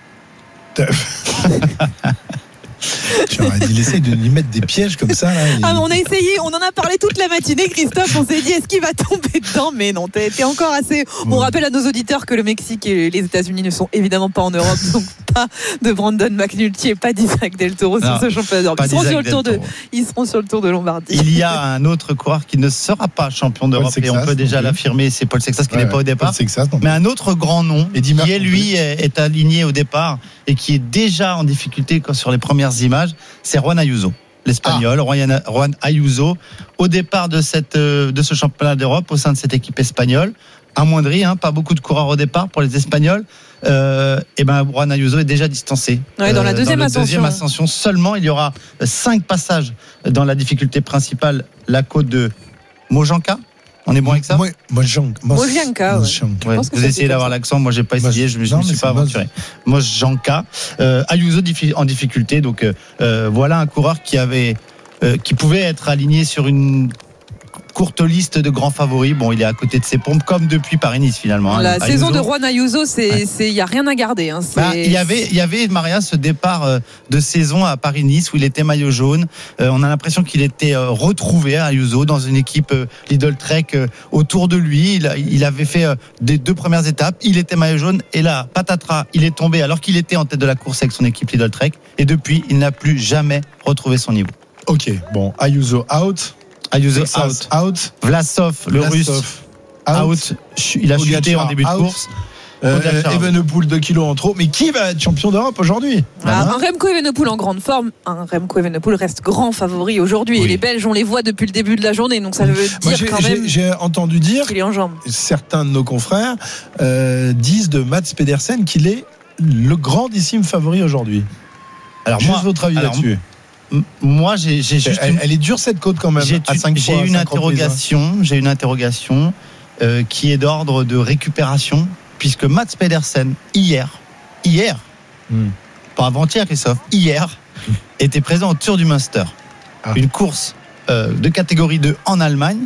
J'aurais dit, il essaye de lui mettre des pièges comme ça. Là, et... ah, on a essayé, on en a parlé toute la matinée, Christophe. On s'est dit, est-ce qu'il va tomber dedans? Mais non, t'es, t'es encore assez. On ouais. rappelle à nos auditeurs que le Mexique et les États-Unis ne sont évidemment pas en Europe, donc pas de Brandon McNulty et pas d'Isaac Del Toro sur ce championnat d'Europe. Ils seront, sur le tour de, ils seront sur le tour de Lombardie. Il y a un autre coureur qui ne sera pas champion d'Europe et on peut déjà l'affirmer, c'est Paul Sexas qui ouais, n'est pas au départ. Sexas, mais un autre grand nom qui est lui est, est aligné au départ et qui est déjà en difficulté sur les premières images. C'est Juan Ayuso, l'Espagnol, ah. Juan Ayuso, au départ de, cette, de ce championnat d'Europe, au sein de cette équipe espagnole, amoindri, hein, pas beaucoup de coureurs au départ pour les Espagnols. Euh, et ben Juan Ayuso est déjà distancé. Ouais, dans la deuxième, euh, dans ascension. deuxième ascension seulement, il y aura cinq passages dans la difficulté principale, la côte de Mojanka. On est bon avec ça? Oui, Mojanka. Mojanka, ouais. Ouais, vous essayez d'avoir l'accent, moi j'ai pas essayé, je ne me suis pas aventuré. Mojanka, euh, Ayuso en difficulté, donc euh, voilà un coureur qui avait, euh, qui pouvait être aligné sur une courte liste de grands favoris. Bon, il est à côté de ses pompes, comme depuis Paris-Nice finalement. Hein. La Ayuso. saison de Juan Ayuso, c'est, ouais. c'est, y a rien à garder. Hein. Bah, il y avait, il y avait Maria ce départ euh, de saison à Paris-Nice où il était maillot jaune. Euh, on a l'impression qu'il était euh, retrouvé à Ayuso dans une équipe euh, Lidl Trek euh, autour de lui. Il, il avait fait euh, des deux premières étapes. Il était maillot jaune et là, patatras, il est tombé alors qu'il était en tête de la course avec son équipe Lidl Trek. Et depuis, il n'a plus jamais retrouvé son niveau. Ok, bon, Ayuso out. Ayuso out. out. Vlasov, le Vlasov, russe, out. out. Il a chuté en début de out. course. Euh, Evenepoel deux kilos en trop. Mais qui va être champion d'Europe aujourd'hui? ah, Un Remco Evenepoel en grande forme. Un Remco Evenepoel reste grand favori aujourd'hui. Oui. Et les Belges, on les voit depuis le début de la journée. Donc ça veut dire Moi, j'ai, quand même. J'ai, j'ai entendu dire qu'il est en jambes. Certains de nos confrères euh, disent de Mats Pedersen qu'il est le grandissime favori aujourd'hui. Alors Juste moi, votre avis alors, là-dessus? Moi, j'ai, j'ai juste. Elle, elle est dure cette côte quand même. J'ai, à cinq j'ai fois, une cinq interrogation. reprises, hein. J'ai une interrogation euh, qui est d'ordre de récupération, puisque Mats Pedersen hier, hier, hmm. pas avant-hier, Christophe, hier, hmm. était présent au Tour du Munster, ah. une course euh, de catégorie deux en Allemagne,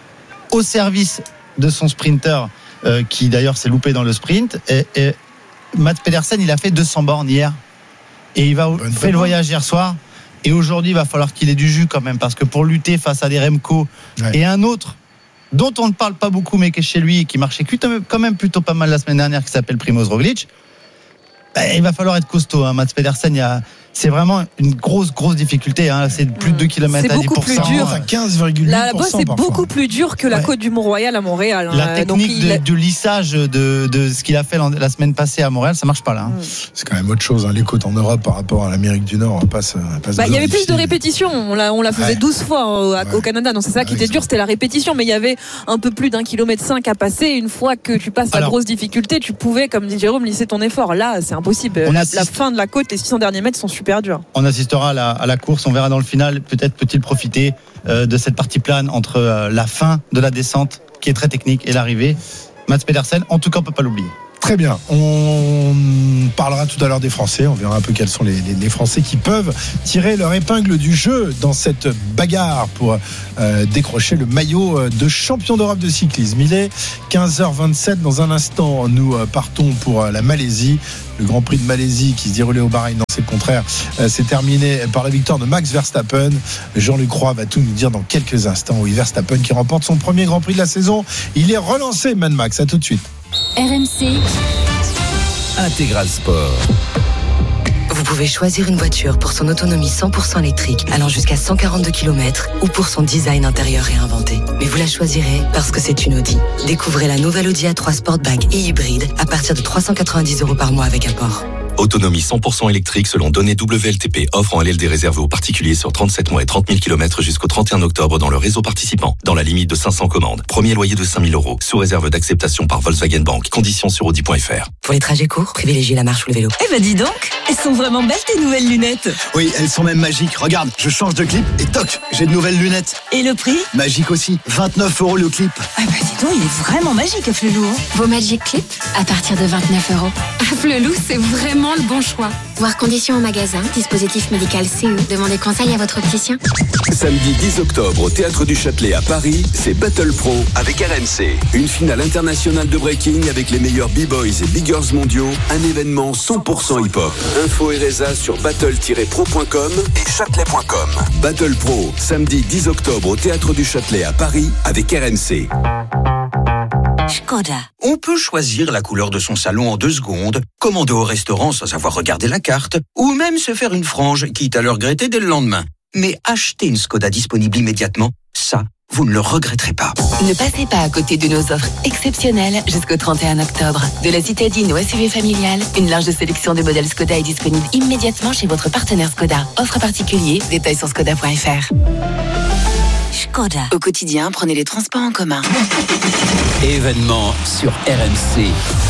au service de son sprinter euh, qui d'ailleurs s'est loupé dans le sprint. Et, et Mats Pedersen, il a fait deux cents bornes hier, et il va Bonne fait le voyage hier soir. Et aujourd'hui, il va falloir qu'il ait du jus quand même, parce que pour lutter face à des Remco ouais. et un autre dont on ne parle pas beaucoup, mais qui est chez lui et qui marchait quand même plutôt pas mal la semaine dernière, qui s'appelle Primoz Roglic, bah, il va falloir être costaud. Hein. Mats Pedersen, il y a, c'est vraiment une grosse, grosse difficulté. Hein. C'est plus de deux kilomètres à dix pour cent. C'est beaucoup plus dur. À quinze virgule huit pour cent. Là-bas, c'est parfois. beaucoup plus dur que la ouais. côte du Mont-Royal à Montréal. Hein. La technique Donc, de, a... de lissage de, de ce qu'il a fait la semaine passée à Montréal, ça marche pas là. Hein. C'est quand même autre chose, hein, les côtes en Europe par rapport à l'Amérique du Nord. On passe, on passe bah, il y avait plus de répétitions. On la, on la faisait ouais. douze fois au, ouais. au Canada. Donc c'est ça qui ouais, était dur, c'était la répétition. Mais il y avait un peu plus d'un kilomètre cinq à passer. Une fois que tu passes Alors, la grosse difficulté, tu pouvais, comme dit Jérôme, lisser ton effort. Là, c'est impossible. La, assiste... la fin de la côte, les six cents derniers mètres sont super durs. On assistera à la, à la course, on verra dans le final. Peut-être peut-il profiter euh, de cette partie plane entre euh, la fin de la descente, qui est très technique, et l'arrivée. Mats Pedersen, en tout cas, on ne peut pas l'oublier. Très bien. On parlera tout à l'heure des Français. On verra un peu quels sont les, les, les Français qui peuvent tirer leur épingle du jeu dans cette bagarre pour euh, décrocher le maillot de champion d'Europe de cyclisme. Il est quinze heures vingt-sept. Dans un instant, nous partons pour la Malaisie. Le Grand Prix de Malaisie qui se déroulait au Bahreïn, non, c'est le contraire. Euh, c'est terminé par la victoire de Max Verstappen. Jean-Luc Roy va tout nous dire dans quelques instants. Oui, Verstappen qui remporte son premier Grand Prix de la saison. Il est relancé, Mad Max. À tout de suite. R M C Intégral Sport. Vous pouvez choisir une voiture pour son autonomie cent pour cent électrique allant jusqu'à cent quarante-deux kilomètres ou pour son design intérieur réinventé. Mais vous la choisirez parce que c'est une Audi. Découvrez la nouvelle Audi A trois Sportback et hybride à partir de trois cent quatre-vingt-dix euros par mois avec apport. Autonomie cent pour cent électrique selon données W L T P. Offre en L L D réservée aux particuliers sur trente-sept mois et trente mille kilomètres jusqu'au trente et un octobre dans le réseau participant. Dans la limite de cinq cents commandes. Premier loyer de cinq mille euros. Sous réserve d'acceptation par Volkswagen Bank. Conditions sur audi point f r. Pour les trajets courts, privilégiez la marche ou le vélo. Eh ben dis donc, elles sont vraiment belles tes nouvelles lunettes. Oui, elles sont même magiques. Regarde, je change de clip et toc, j'ai de nouvelles lunettes. Et le prix ? Magique aussi. vingt-neuf euros le clip. Ah bah dis donc, il est vraiment magique, Afflelou. Vos Magic Clip à partir de vingt-neuf euros. Afflelou, c'est vraiment le bon choix. Voir conditions au magasin, dispositif médical C E. Demandez conseil à votre opticien. Samedi dix octobre au Théâtre du Châtelet à Paris, c'est Battle Pro avec R M C. Une finale internationale de breaking avec les meilleurs b-boys et b-girls mondiaux. Un événement cent pour cent hip-hop. Info et résa sur battle tiret pro point com et châtelet point com. Battle Pro, samedi dix octobre au Théâtre du Châtelet à Paris avec R M C. Skoda. On peut choisir la couleur de son salon en deux secondes, commander au restaurant sans avoir regardé la carte, ou même se faire une frange, quitte à le regretter dès le lendemain. Mais acheter une Skoda disponible immédiatement, ça, vous ne le regretterez pas. Ne passez pas à côté de nos offres exceptionnelles jusqu'au trente et un octobre. De la citadine au S U V familial, une large sélection de modèles Skoda est disponible immédiatement chez votre partenaire Skoda. Offre particulier, détails sur skoda point f r. Skoda. Au quotidien, prenez les transports en commun. Événement sur R M C.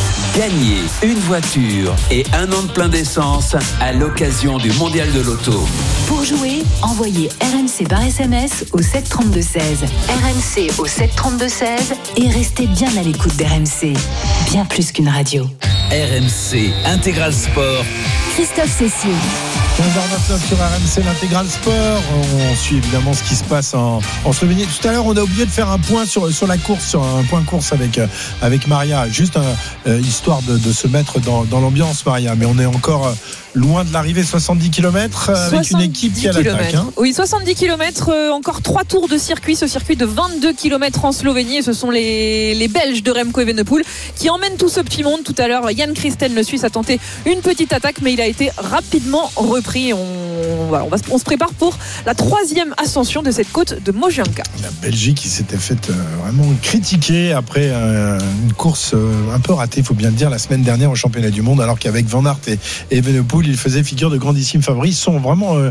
Gagnez une voiture et un an de plein d'essence à l'occasion du Mondial de l'Auto. Pour jouer, envoyez R M C par S M S au sept trente-deux seize. R M C au sept trente-deux seize et restez bien à l'écoute d'R M C. Bien plus qu'une radio. R M C Intégral Sport. Christophe Cessieux. quinze heures vingt-neuf sur R M C, l'intégral sport. On suit évidemment ce qui se passe en, en Slovénie. Tout à l'heure, on a oublié de faire un point sur, sur la course, sur un point course avec, avec Maria. Juste euh, histoire de, de se mettre dans, dans l'ambiance, Maria. Mais on est encore loin de l'arrivée, soixante-dix kilomètres avec une équipe qui a l'attaque. Hein. Oui, soixante-dix kilomètres, euh, encore trois tours de circuit. Ce circuit de vingt-deux kilomètres en Slovénie. Et ce sont les, les Belges de Remco Evenepoel qui emmènent tout ce petit monde. Tout à l'heure, Jan Christen, le Suisse, a tenté une petite attaque, mais il a été rapidement repris. On, voilà, on, va, on se prépare pour la troisième ascension de cette côte de Mojanka. La Belgique qui s'était faite euh, vraiment critiquer après euh, une course euh, un peu ratée, il faut bien le dire, la semaine dernière au championnat du monde, alors qu'avec Van Aert et, et Evenepoel, ils faisaient figure de grandissimes favoris. Ils sont vraiment euh,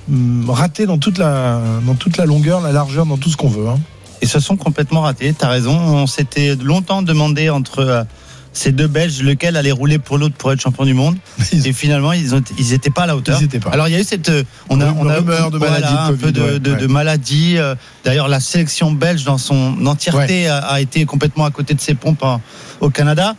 ratés dans toute, la, dans toute la longueur, la largeur, dans tout ce qu'on veut. Hein. Et se sont complètement ratés, t'as raison. On s'était longtemps demandé entre euh, ces deux Belges lequel allait rouler pour l'autre pour être champion du monde. Et finalement, ils ont, ils étaient pas à la hauteur. Ils étaient pas. Alors il y a eu cette, on a, on a rumeur de maladie, voilà, un peu de, ouais, de, ouais. de maladie. D'ailleurs, la sélection belge dans son entièreté ouais. a, a été complètement à côté de ses pompes en, au Canada.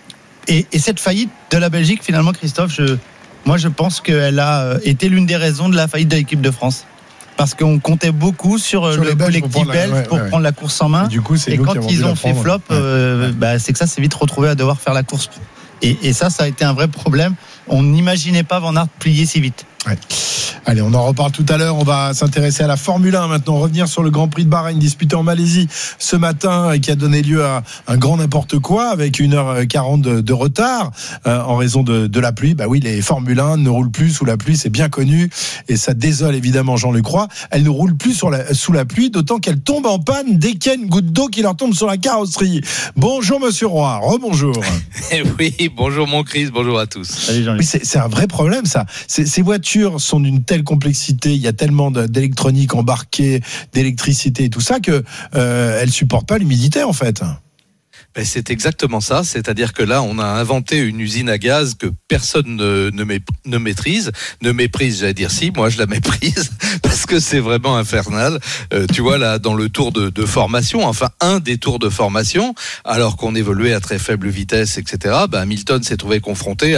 Et, et cette faillite de la Belgique, finalement, Christophe, je, moi, je pense qu'elle a été l'une des raisons de la faillite de l'équipe de France. Parce qu'on comptait beaucoup sur, sur le collectif belge pour, pour ouais, prendre la course en main. Et, du coup, c'est et quand ils ont fait prendre. flop, ouais. euh, bah, c'est que ça s'est vite retrouvé à devoir faire la course. Et, et ça, ça a été un vrai problème. On n'imaginait pas Van Aert plier si vite. Ouais. Allez, on en reparle tout à l'heure. On va s'intéresser à la Formule un maintenant. Revenir sur le Grand Prix de Bahreïn disputé en Malaisie ce matin et qui a donné lieu à un grand n'importe quoi avec une heure quarante de, de retard euh, en raison de, de la pluie. Bah oui, les Formule un ne roulent plus sous la pluie, c'est bien connu et ça désole évidemment Jean-Luc Roy. Elles ne roulent plus sur la, sous la pluie, d'autant qu'elles tombent en panne dès qu'il y a une goutte d'eau qui leur tombe sur la carrosserie. Bonjour Monsieur Roy, rebonjour. Oui, bonjour mon Chris, bonjour à tous. Salut Jean-Luc. Oui, c'est, c'est un vrai problème ça. C'est, ces voitures sont d'une telle complexité, il y a tellement d'électronique embarquée, d'électricité et tout ça que euh, elles supportent pas l'humidité en fait. Ben c'est exactement ça, c'est-à-dire que là on a inventé une usine à gaz que personne ne, ne, mé, ne maîtrise, ne méprise, j'allais dire si, moi je la méprise parce que c'est vraiment infernal. Euh, tu vois là dans le tour de, de formation, enfin un des tours de formation, alors qu'on évoluait à très faible vitesse, et cetera. Ben Hamilton s'est trouvé confronté à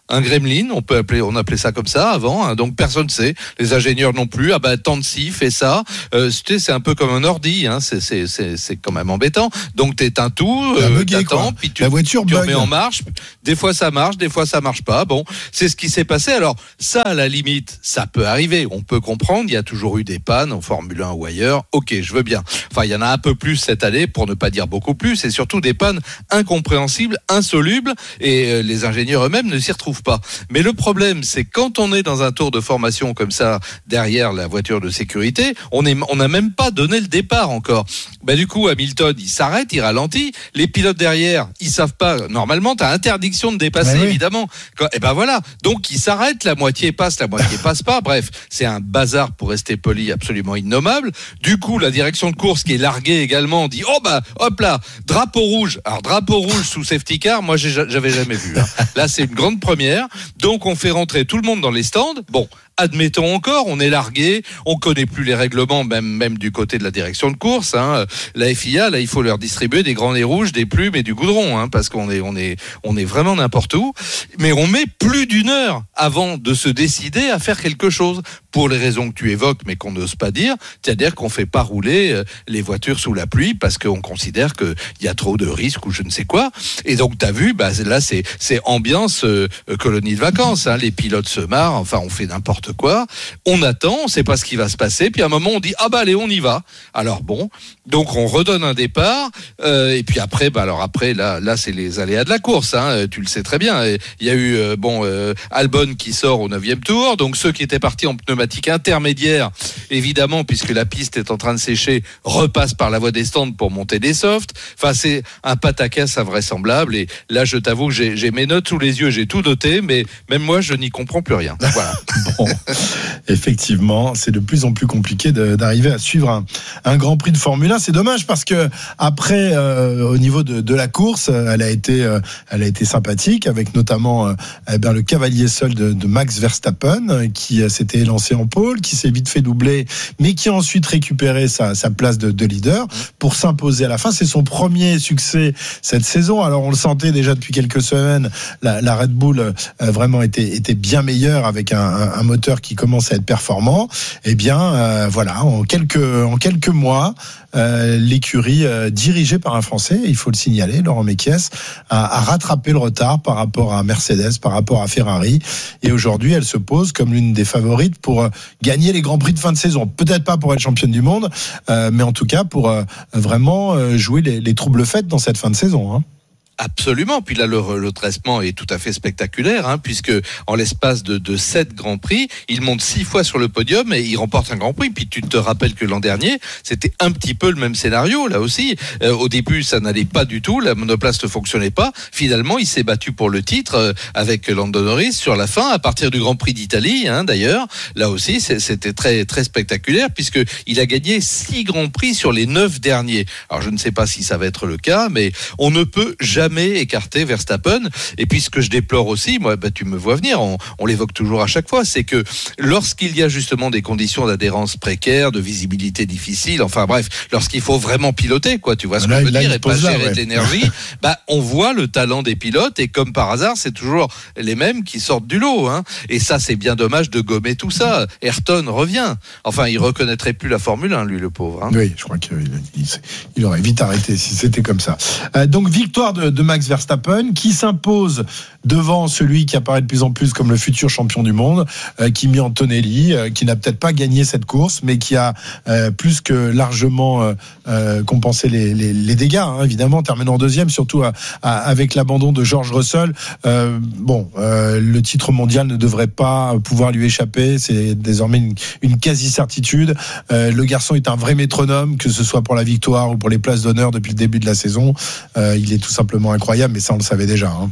un gremlin, on peut appeler, on appelait ça comme ça avant, hein, donc personne ne sait, les ingénieurs non plus, ah ben tant de ci, fais ça, euh, c'est, c'est un peu comme un ordi, hein, c'est, c'est, c'est, c'est quand même embêtant, donc t'éteins tout, euh, bugué, t'attends, puis tu, la voiture tu bug. remets en marche, des fois ça marche, des fois ça marche pas, bon, c'est ce qui s'est passé, alors ça à la limite, ça peut arriver, on peut comprendre, il y a toujours eu des pannes en Formule un ou ailleurs, ok, je veux bien, enfin il y en a un peu plus cette année, pour ne pas dire beaucoup plus, et surtout des pannes incompréhensibles, insolubles, et euh, les ingénieurs eux-mêmes ne s'y retrouvent pas. Mais le problème, c'est quand on est dans un tour de formation comme ça, derrière la voiture de sécurité, on est, on n'a même pas donné le départ encore. Bah, du coup, Hamilton, il s'arrête, il ralentit. Les pilotes derrière, ils savent pas. Normalement, tu as interdiction de dépasser, oui. évidemment. Quand, et ben voilà. Donc, ils s'arrêtent, la moitié passe, la moitié passe pas. Bref, c'est un bazar, pour rester poli, absolument innommable. Du coup, la direction de course qui est larguée également dit, oh bah, hop là, drapeau rouge. Alors, drapeau rouge sous safety car, moi, j'ai, j'avais jamais vu. Hein. Là, c'est une grande première. Donc on fait rentrer tout le monde dans les stands. Bon, admettons encore, on est largué, on connaît plus les règlements, même même du côté de la direction de course. Hein. La F I A, là, il faut leur distribuer des grands nez rouges, des plumes et du goudron, hein, parce qu'on est on est on est vraiment n'importe où. Mais on met plus d'une heure avant de se décider à faire quelque chose pour les raisons que tu évoques, mais qu'on n'ose pas dire. C'est-à-dire qu'on fait pas rouler les voitures sous la pluie parce qu'on considère que il y a trop de risques ou je ne sais quoi. Et donc t'as vu, bah là c'est c'est ambiance euh, colonie de vacances. Hein. Les pilotes se marrent, enfin on fait n'importe quoi. On attend, on sait pas ce qui va se passer. Puis à un moment on dit ah bah allez on y va. Alors bon, donc on redonne un départ. Euh, et puis après, bah alors après là là c'est les aléas de la course. Hein. Tu le sais très bien. Il y a eu euh, bon euh, Albon qui sort au neuvième tour. Donc ceux qui étaient partis en pneumatique intermédiaire, évidemment, puisque la piste est en train de sécher, repasse par la voie des stands pour monter des softs. Enfin, c'est un pataquès invraisemblable. Et là, je t'avoue que j'ai, j'ai mes notes sous les yeux, j'ai tout noté, mais même moi, je n'y comprends plus rien. Voilà. Bon, effectivement, c'est de plus en plus compliqué de, d'arriver à suivre un, un Grand Prix de Formule un. C'est dommage parce que après, euh, au niveau de, de la course, elle a été, euh, elle a été sympathique, avec notamment euh, eh bien, le cavalier seul de, de Max Verstappen, qui euh, s'était lancé en pôle, qui s'est vite fait doubler, mais qui a ensuite récupéré sa, sa place de, de leader pour s'imposer à la fin. C'est son premier succès cette saison. Alors on le sentait déjà depuis quelques semaines, la, la Red Bull euh, vraiment était, était bien meilleure avec un, un, un moteur qui commence à être performant. Eh bien, euh, voilà, en quelques, en quelques mois, euh, l'écurie euh, dirigée par un Français, il faut le signaler, Laurent Mekies, a, a rattrapé le retard par rapport à Mercedes, par rapport à Ferrari. Et aujourd'hui, elle se pose comme l'une des favorites pour gagner les grands prix de fin de saison. Peut-être pas pour être championne du monde, euh, mais en tout cas pour euh, vraiment euh, jouer les, les troubles fêtes dans cette fin de saison. Hein. Absolument. Puis là, le, le traitement est tout à fait spectaculaire, hein, puisque en l'espace de, de sept grands prix, il monte six fois sur le podium et il remporte un grand prix. Puis tu te rappelles que l'an dernier, c'était un petit peu le même scénario, là aussi. Euh, au début, ça n'allait pas du tout, la monoplace ne fonctionnait pas. Finalement, il s'est battu pour le titre euh, avec Lando Norris sur la fin, à partir du Grand Prix d'Italie, hein, d'ailleurs. Là aussi, c'est, c'était très, très spectaculaire, puisque il a gagné six grands prix sur les neuf derniers. Alors, je ne sais pas si ça va être le cas, mais on ne peut jamais jamais écarté Verstappen. Et puis ce que je déplore aussi, moi, bah, tu me vois venir, on, on l'évoque toujours à chaque fois, c'est que lorsqu'il y a justement des conditions d'adhérence précaires, de visibilité difficile, enfin bref, lorsqu'il faut vraiment piloter, quoi, tu vois ce que je veux dire, et pas gérer de l'énergie, bah, on voit le talent des pilotes, et comme par hasard, c'est toujours les mêmes qui sortent du lot, hein. Et ça, c'est bien dommage de gommer tout ça. Ayrton revient. Enfin, il reconnaîtrait plus la Formule un, lui, le pauvre. Hein. Oui, je crois qu'il il, il aurait vite arrêté si c'était comme ça. Euh, donc, victoire de de Max Verstappen qui s'impose devant celui qui apparaît de plus en plus comme le futur champion du monde, euh, Kimi Antonelli, euh, qui n'a peut-être pas gagné cette course, mais qui a euh, plus que largement euh, euh, compensé les, les, les dégâts, hein, évidemment, terminant deuxième, surtout à, à, avec l'abandon de George Russell. Euh, bon, euh, le titre mondial ne devrait pas pouvoir lui échapper, c'est désormais une, une quasi-certitude. Euh, le garçon est un vrai métronome, que ce soit pour la victoire ou pour les places d'honneur depuis le début de la saison. Euh, il est tout simplement incroyable, mais ça on le savait déjà. Hein.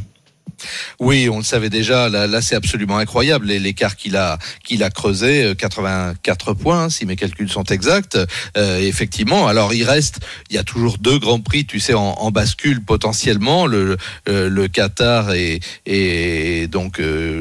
Oui, on le savait déjà. Là, là c'est absolument incroyable l'écart qu'il a, qu'il a creusé, quatre-vingt-quatre points, si mes calculs sont exacts. Euh, effectivement. Alors, il reste, il y a toujours deux grands prix, tu sais, en, en bascule potentiellement. Le, le, le Qatar et, et donc euh,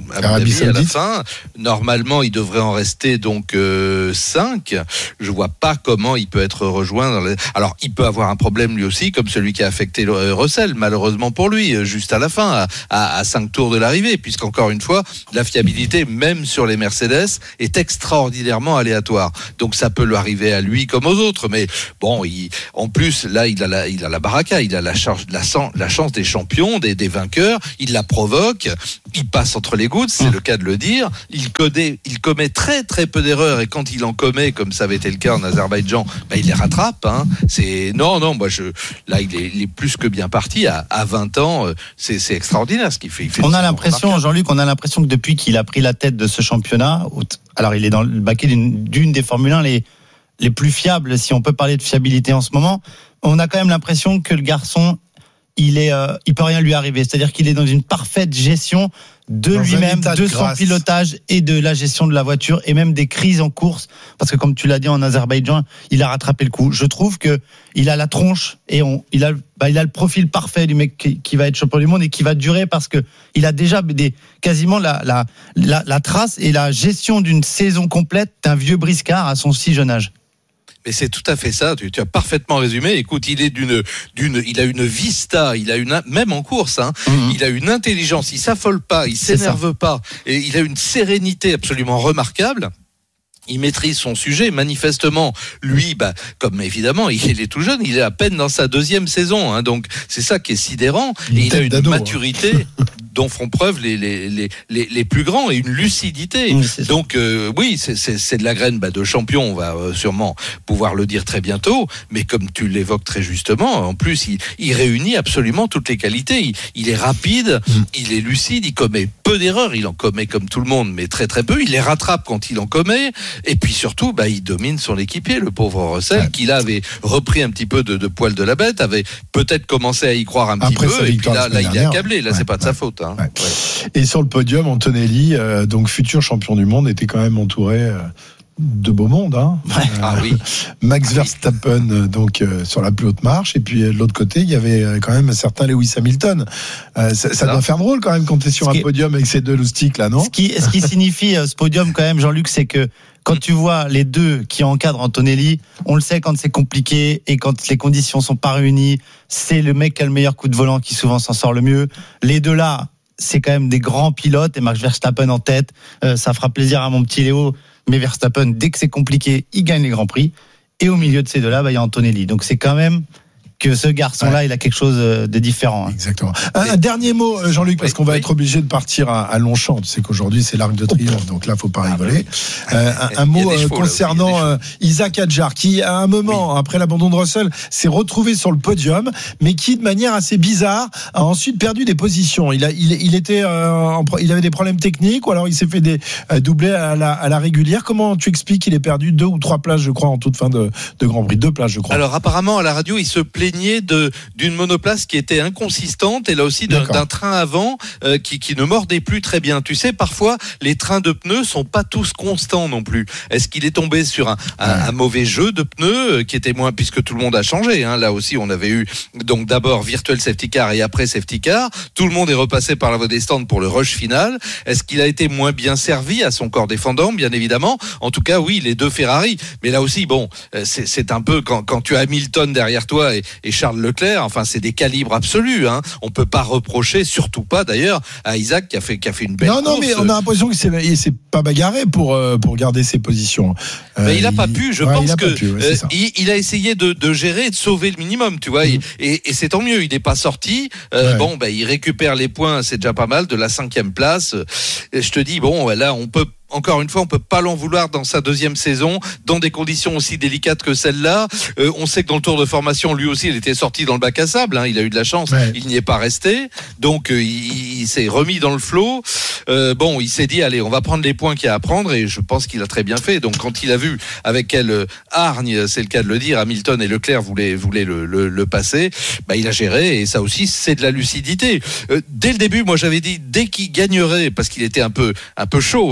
à, mon avis, à la fin. Normalement, il devrait en rester donc euh, cinq. Je vois pas comment il peut être rejoint. Dans les... Alors, il peut avoir un problème lui aussi, comme celui qui a affecté Russell, malheureusement pour lui, juste à la fin, à, à, à cinq tours de l'arrivée, puisqu'encore une fois, la fiabilité, même sur les Mercedes, est extraordinairement aléatoire. Donc, ça peut lui arriver à lui comme aux autres. Mais bon, il, en plus, là, il a la, il a la baraka, il a la, charge, la, la chance des champions, des, des vainqueurs. Il la provoque, il passe entre les gouttes, c'est mmh. le cas de le dire. Il, codait, il commet très très peu d'erreurs, et quand il en commet, comme ça avait été le cas en Azerbaïdjan, bah, il les rattrape. Hein. C'est non, non, moi je, là, il est, il est plus que bien parti à, à vingt ans. C'est, c'est extraordinaire ce qu'il fait. Il fait on a l'impression, Jean-Luc, on a l'impression que depuis qu'il a pris la tête de ce championnat, alors il est dans le baquet d'une, d'une des Formule un les les plus fiables, si on peut parler de fiabilité en ce moment. On a quand même l'impression que le garçon, il est, euh, il peut rien lui arriver. C'est-à-dire qu'il est dans une parfaite gestion de dans lui-même, de, de son grâce. pilotage et de la gestion de la voiture et même des crises en course. Parce que comme tu l'as dit en Azerbaïdjan, il a rattrapé le coup. Je trouve que il a la tronche et on, il a, bah, il a le profil parfait du mec qui, qui va être champion du monde et qui va durer parce que il a déjà des, quasiment la, la, la, la trace et la gestion d'une saison complète d'un vieux briscard à son si jeune âge. Mais c'est tout à fait ça. Tu, tu as parfaitement résumé. Écoute, il est d'une, d'une, il a une vista, il a une, même en course, hein, mmh. il a une intelligence. Il s'affole pas, il s'énerve pas, et il a une sérénité absolument remarquable. Il maîtrise son sujet. Manifestement, lui, bah, comme évidemment, il est tout jeune, il est à peine dans sa deuxième saison. Hein, donc, c'est ça qui est sidérant. Et il a une d'ado, maturité hein. dont font preuve les, les, les, les, les plus grands et une lucidité. Oui, donc, euh, oui, c'est, c'est, c'est de la graine bah, de champion. On va euh, sûrement pouvoir le dire très bientôt. Mais comme tu l'évoques très justement, en plus, il, il réunit absolument toutes les qualités. Il, il est rapide, mmh. il est lucide, il commet peu d'erreurs. Il en commet comme tout le monde, mais très très peu. Il les rattrape quand il en commet. Et puis surtout, bah, il domine son équipier, le pauvre Russell, ouais. qui là avait repris un petit peu de, de poil de la bête, avait peut-être commencé à y croire un Après petit peu, et puis là, là il est accablé. Là, ouais, c'est pas de ouais. sa faute. Hein. Ouais. Ouais. Et sur le podium, Antonelli, euh, donc futur champion du monde, était quand même entouré. Euh, de beau monde, hein. Ouais. Ah oui. Max Verstappen, donc euh, sur la plus haute marche, et puis euh, de l'autre côté, il y avait euh, quand même un certain Lewis Hamilton. Euh, ça, ça doit faire drôle quand même quand tu es sur ce un qui... podium avec ces deux loustiques là, non ? Ce qui, ce qui signifie euh, ce podium quand même, Jean-Luc, c'est que quand tu vois les deux qui encadrent Antonelli, on le sait quand c'est compliqué et quand les conditions sont pas réunies, c'est le mec qui a le meilleur coup de volant qui souvent s'en sort le mieux. Les deux là, c'est quand même des grands pilotes et Max Verstappen en tête, euh, ça fera plaisir à mon petit Léo. Mais Verstappen, dès que c'est compliqué, il gagne les Grands Prix. Et au milieu de ces deux-là, bah, il y a Antonelli. Donc c'est quand même que ce garçon-là, ouais. il a quelque chose de différent. Hein. Exactement. Un, un dernier mot, Jean-Luc, parce oui, qu'on va oui. être obligé de partir à, à Longchamp. Tu sais qu'aujourd'hui, c'est l'Arc de Triomphe, donc là, faut pas ah, rigoler. Bah oui. euh, un, un mot chevaux, concernant euh, Isaac Hadjar, qui, à un moment, oui. après l'abandon de Russell, s'est retrouvé sur le podium, mais qui, de manière assez bizarre, a ensuite perdu des positions. Il, a, il, il, était, euh, en, il avait des problèmes techniques, ou alors il s'est fait des euh, doublés à la, à la régulière. Comment tu expliques qu'il ait perdu deux ou trois places, je crois, en toute fin de, de Grand Prix? Deux places, je crois. Alors, apparemment, à la radio, il se plaît De, d'une monoplace qui était inconsistante et là aussi d'un, d'un train avant euh, qui, qui ne mordait plus très bien. Tu sais, parfois, les trains de pneus sont pas tous constants non plus. Est-ce qu'il est tombé sur un, un, un mauvais jeu de pneus euh, qui était moins, puisque tout le monde a changé, hein. Là aussi, on avait eu donc d'abord Virtual Safety Car et après Safety Car. Tout le monde est repassé par la voie des stands pour le rush final. Est-ce qu'il a été moins bien servi à son corps défendant? Bien évidemment. En tout cas, oui, les deux Ferrari. Mais là aussi, bon, c'est, c'est un peu quand, quand tu as Hamilton derrière toi et, et Charles Leclerc, enfin c'est des calibres absolus, hein. On peut pas reprocher, surtout pas d'ailleurs, à Isaac qui a fait qui a fait une belle non course. Non mais on a l'impression qu'il s'est, il s'est pas bagarré pour euh, pour garder ses positions. Euh, mais il a pas il, pu, je ouais, pense que pu, ouais, euh, il, il a essayé de, de gérer et de sauver le minimum, tu vois. Mmh. Et, et c'est tant mieux, il n'est pas sorti. Euh, ouais. Bon, ben il récupère les points, c'est déjà pas mal, de la cinquième place. Et je te dis bon, là on peut. Encore une fois, on peut pas l'en vouloir dans sa deuxième saison, dans des conditions aussi délicates que celle-là. Euh, on sait que dans le tour de formation, lui aussi, il était sorti dans le bac à sable. Hein, il a eu de la chance, ouais. il n'y est pas resté. Donc, euh, il, il s'est remis dans le flot. Euh, bon, il s'est dit, allez, on va prendre les points qu'il y a à prendre, et je pense qu'il a très bien fait. Donc, quand il a vu avec quelle euh, hargne, c'est le cas de le dire, Hamilton et Leclerc voulaient, voulaient le, le, le passer, bah, il a géré, et ça aussi, c'est de la lucidité. Euh, dès le début, moi, j'avais dit, dès qu'il gagnerait, parce qu'il était un peu, un peu chaud, hein, un peu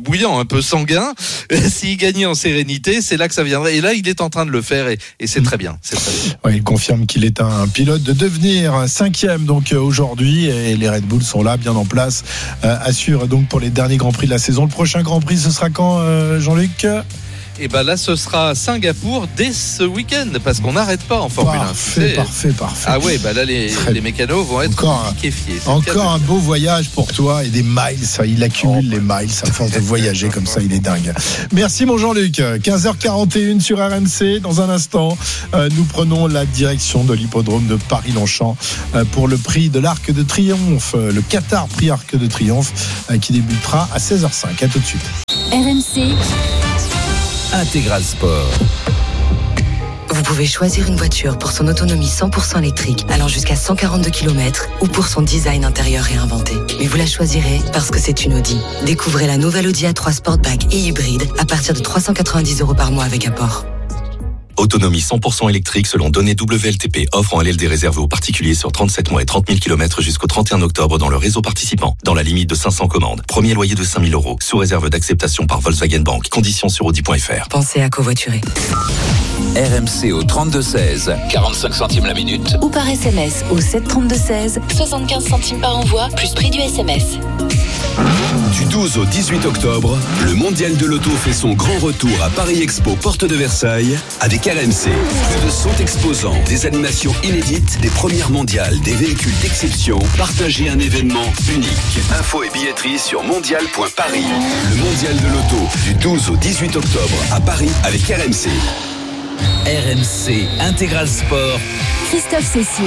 bouillant, un peu sanguin. S'il gagnait en sérénité, c'est là que ça viendrait. Et là, il est en train de le faire et, et c'est très bien. C'est très bien. Ouais, il confirme qu'il est un pilote de devenir cinquième donc aujourd'hui et les Red Bull sont là, bien en place, euh, assurent donc pour les derniers Grands Prix de la saison. Le prochain Grand Prix, ce sera quand, euh, Jean-Luc ? Et ben là, ce sera à Singapour dès ce week-end parce qu'on n'arrête pas en Formule parfait, un. Parfait, parfait. Ah ouais, bah là les, les mécanos vont être encore liquéfiés. Encore un beau voyage pour toi et des miles. Ça, il accumule oh, les miles à force de voyager comme ça, il est dingue. Merci mon Jean-Luc. quinze heures quarante et une sur R M C. Dans un instant, euh, nous prenons la direction de l'hippodrome de Paris-Longchamp euh, pour le prix de l'Arc de Triomphe, euh, le Qatar Prix Arc de Triomphe euh, qui débutera à seize heures cinq. À tout de suite. R M C Intégral Sport. Vous pouvez choisir une voiture pour son autonomie cent pour cent électrique allant jusqu'à cent quarante-deux kilomètres ou pour son design intérieur réinventé. Mais vous la choisirez parce que c'est une Audi. Découvrez la nouvelle Audi A trois Sportback et hybride à partir de trois cent quatre-vingt-dix euros par mois avec apport. Autonomie cent pour cent électrique selon données W L T P. Offre en L L D réservée aux particuliers sur trente-sept mois et trente mille kilomètres jusqu'au trente et un octobre dans le réseau participant. Dans la limite de cinq cents commandes. Premier loyer de cinq mille euros. Sous réserve d'acceptation par Volkswagen Bank. Conditions sur audi point f r. Pensez à covoiturer. R M C au trente-deux seize, quarante-cinq centimes la minute. Ou par S M S au sept trente-deux seize, soixante-quinze centimes par envoi, plus prix du S M S. Du douze au dix-huit octobre, le Mondial de l'Auto fait son grand retour à Paris Expo, porte de Versailles, avec R M C. Plus de cent exposants, des animations inédites, des premières mondiales, des véhicules d'exception. Partagez un événement unique. Infos et billetterie sur mondial point paris. Le Mondial de l'Auto, du douze au dix-huit octobre, à Paris, avec R M C. R M C Intégral Sport. Christophe Cessieux.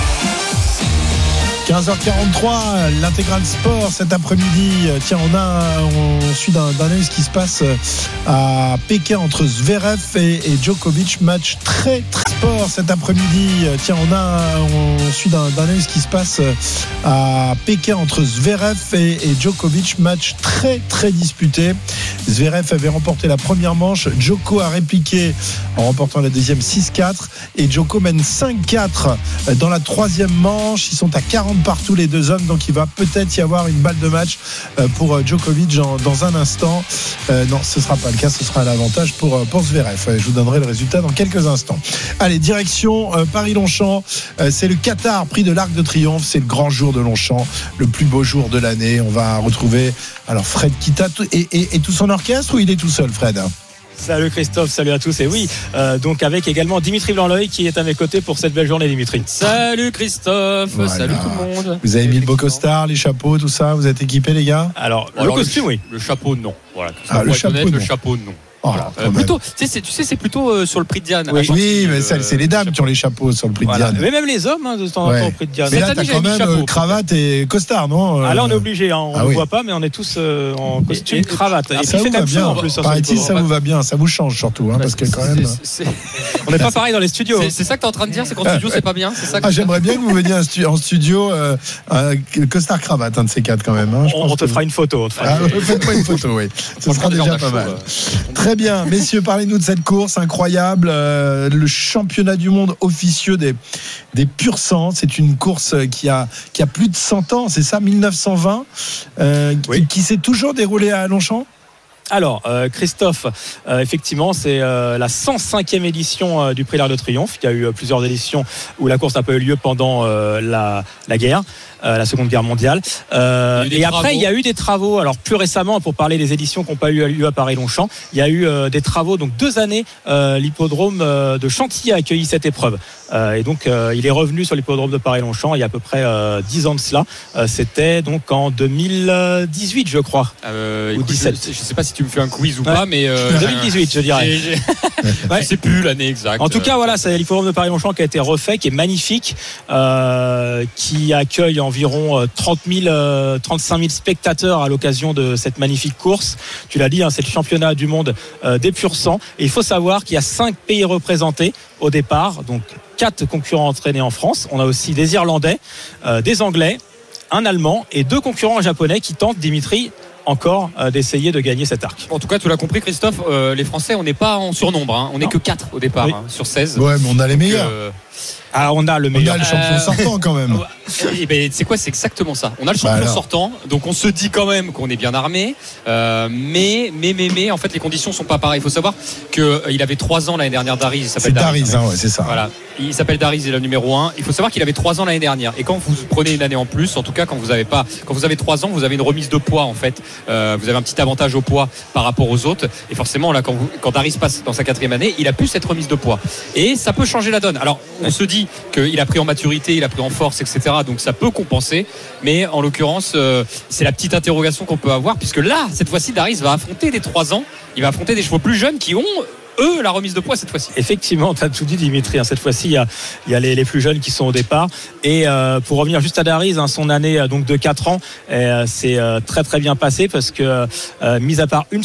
quinze heures quarante-trois, l'intégral sport cet après-midi. Tiens, on a, on suit d'un, d'un œil ce qui se passe à Pékin entre Zverev et, et Djokovic. Match très très sport cet après-midi. Tiens, on a, on suit d'un, d'un œil ce qui se passe à Pékin entre Zverev et, et Djokovic. Match très très disputé. Zverev avait remporté la première manche. Djoko a répliqué en remportant la deuxième six quatre. Et Djoko mène cinq quatre dans la troisième manche. Ils sont à quarante partout les deux hommes, donc il va peut-être y avoir une balle de match pour Djokovic dans un instant. Euh, non, ce ne sera pas le cas, ce sera l'avantage pour, pour Zverev. Je vous donnerai le résultat dans quelques instants. Allez, direction euh, Paris-Longchamp. Euh, c'est le Qatar Prix de l'Arc de Triomphe. C'est le grand jour de Longchamp, le plus beau jour de l'année. On va retrouver alors Fred Kita et, et, et tout son orchestre, ou il est tout seul, Fred ? Salut Christophe, salut à tous. Et oui, euh, donc avec également Dimitri Blanc-L'Oeil qui est à mes côtés pour cette belle journée, Dimitri. Salut Christophe, voilà. Salut tout le monde. Vous avez mis le beau costard, les chapeaux, tout ça, vous êtes équipés les gars ? Alors, Alors le costume, le, oui. Le chapeau, non. Voilà. Ah, le, chapeau, honnête, non. le chapeau, non. Oh, voilà. euh, plutôt, tu sais, c'est, tu sais, c'est plutôt euh, sur le prix de Diane. Oui, oui mais euh, c'est les dames qui ont les chapeaux sur le prix voilà. de Diane. Mais même les hommes, hein, de temps en ouais. temps au prix de Diane. Mais là, t'as quand même chapeau, cravate et costard, non ? Ah là, on est obligé, hein, on ne ah, le oui. voit pas, mais on est tous euh, en costume, et, et, cravate. Ah, et ça puis, vous va bien, en plus. paraît-il, ça vous va bien, ça vous change surtout, hein, parce que quand même. On n'est pas pareil dans les studios. C'est ça que tu es en train de dire, c'est qu'en studio, c'est pas bien. Ah, j'aimerais bien que vous veniez en studio, costard cravate, un de ces quatre quand même. On te fera une photo. Faites-moi une photo, oui. Ce sera déjà pas mal. Très bien, messieurs, parlez-nous de cette course incroyable, euh, le championnat du monde officieux des, des pur sang. C'est une course qui a, qui a plus de cent ans, c'est ça, mille neuf cent vingt, euh, oui. qui, qui s'est toujours déroulée à Longchamp. Alors, euh, Christophe, euh, effectivement, c'est euh, la cent cinquième édition euh, du Prix de l'Arc de Triomphe. Il y a eu euh, plusieurs éditions où la course n'a pas eu lieu pendant euh, la, la guerre. Euh, la Seconde Guerre mondiale. Euh, et après, travaux. Il y a eu des travaux. Alors plus récemment, pour parler des éditions qui n'ont pas eu lieu à Paris-Longchamp, il y a eu euh, des travaux. Donc deux années, euh, l'hippodrome euh, de Chantilly a accueilli cette épreuve. Euh, et donc, euh, il est revenu sur l'hippodrome de Paris-Longchamp il y a à peu près euh, dix ans de cela. Euh, c'était donc en deux mille dix-huit, je crois. Euh, ou écoute, dix-sept. Je ne sais pas si tu me fais un quiz ou ouais. pas, mais euh, deux mille dix-huit, je dirais. J'ai, j'ai... ouais. Je sais plus l'année exacte. En tout cas, voilà, c'est l'hippodrome de Paris-Longchamp qui a été refait, qui est magnifique, euh, qui accueille environ trente mille, trente-cinq mille spectateurs à l'occasion de cette magnifique course. Tu l'as dit, hein, c'est le championnat du monde euh, des pur sang. Et il faut savoir qu'il y a cinq pays représentés au départ, donc quatre concurrents entraînés en France. On a aussi des Irlandais, euh, des Anglais, un Allemand et deux concurrents japonais qui tentent, Dimitri, encore euh, d'essayer de gagner cet arc. En tout cas, tu l'as compris, Christophe, euh, les Français, on n'est pas en surnombre, hein. On n'est que quatre au départ, oui. hein, sur seize. Ouais, mais on a les meilleurs. Donc, euh, Ah, on a le meilleur. On a le champion Euh, sortant quand même. Et ben, c'est quoi? C'est exactement ça. On a le champion Bah alors. sortant, donc on se dit quand même qu'on est bien armé. Euh, mais, mais, mais, mais, en fait, les conditions sont pas pareilles. Il faut savoir qu'il avait trois ans l'année dernière. Dariz, il s'appelle C'est Dariz, hein, ouais, c'est ça. Voilà. Il s'appelle Dariz, il est le numéro un. Il faut savoir qu'il avait trois ans l'année dernière. Et quand vous prenez une année en plus, en tout cas, quand vous avez pas, quand vous avez trois ans, vous avez une remise de poids, en fait. Euh, vous avez un petit avantage au poids par rapport aux autres. Et forcément, là, quand, vous, quand Dariz passe dans sa quatrième année, il a plus cette remise de poids. Et ça peut changer la donne. Alors, on se dit qu'il a pris en maturité, il a pris en force, et cetera. Donc, ça peut compenser. Mais en l'occurrence, euh, c'est la petite interrogation qu'on peut avoir, puisque là, cette fois-ci, Dariz va affronter des trois ans. Il va affronter des chevaux plus jeunes qui ont, eux, la remise de poids cette fois-ci. Effectivement, tu as tout dit, Dimitri. Cette fois-ci, il y a, il y a les, les plus jeunes qui sont au départ. Et euh, pour revenir juste à Dariz, hein, son année euh, donc de quatre ans, euh, c'est euh, très très bien passé parce que, euh, mis à part une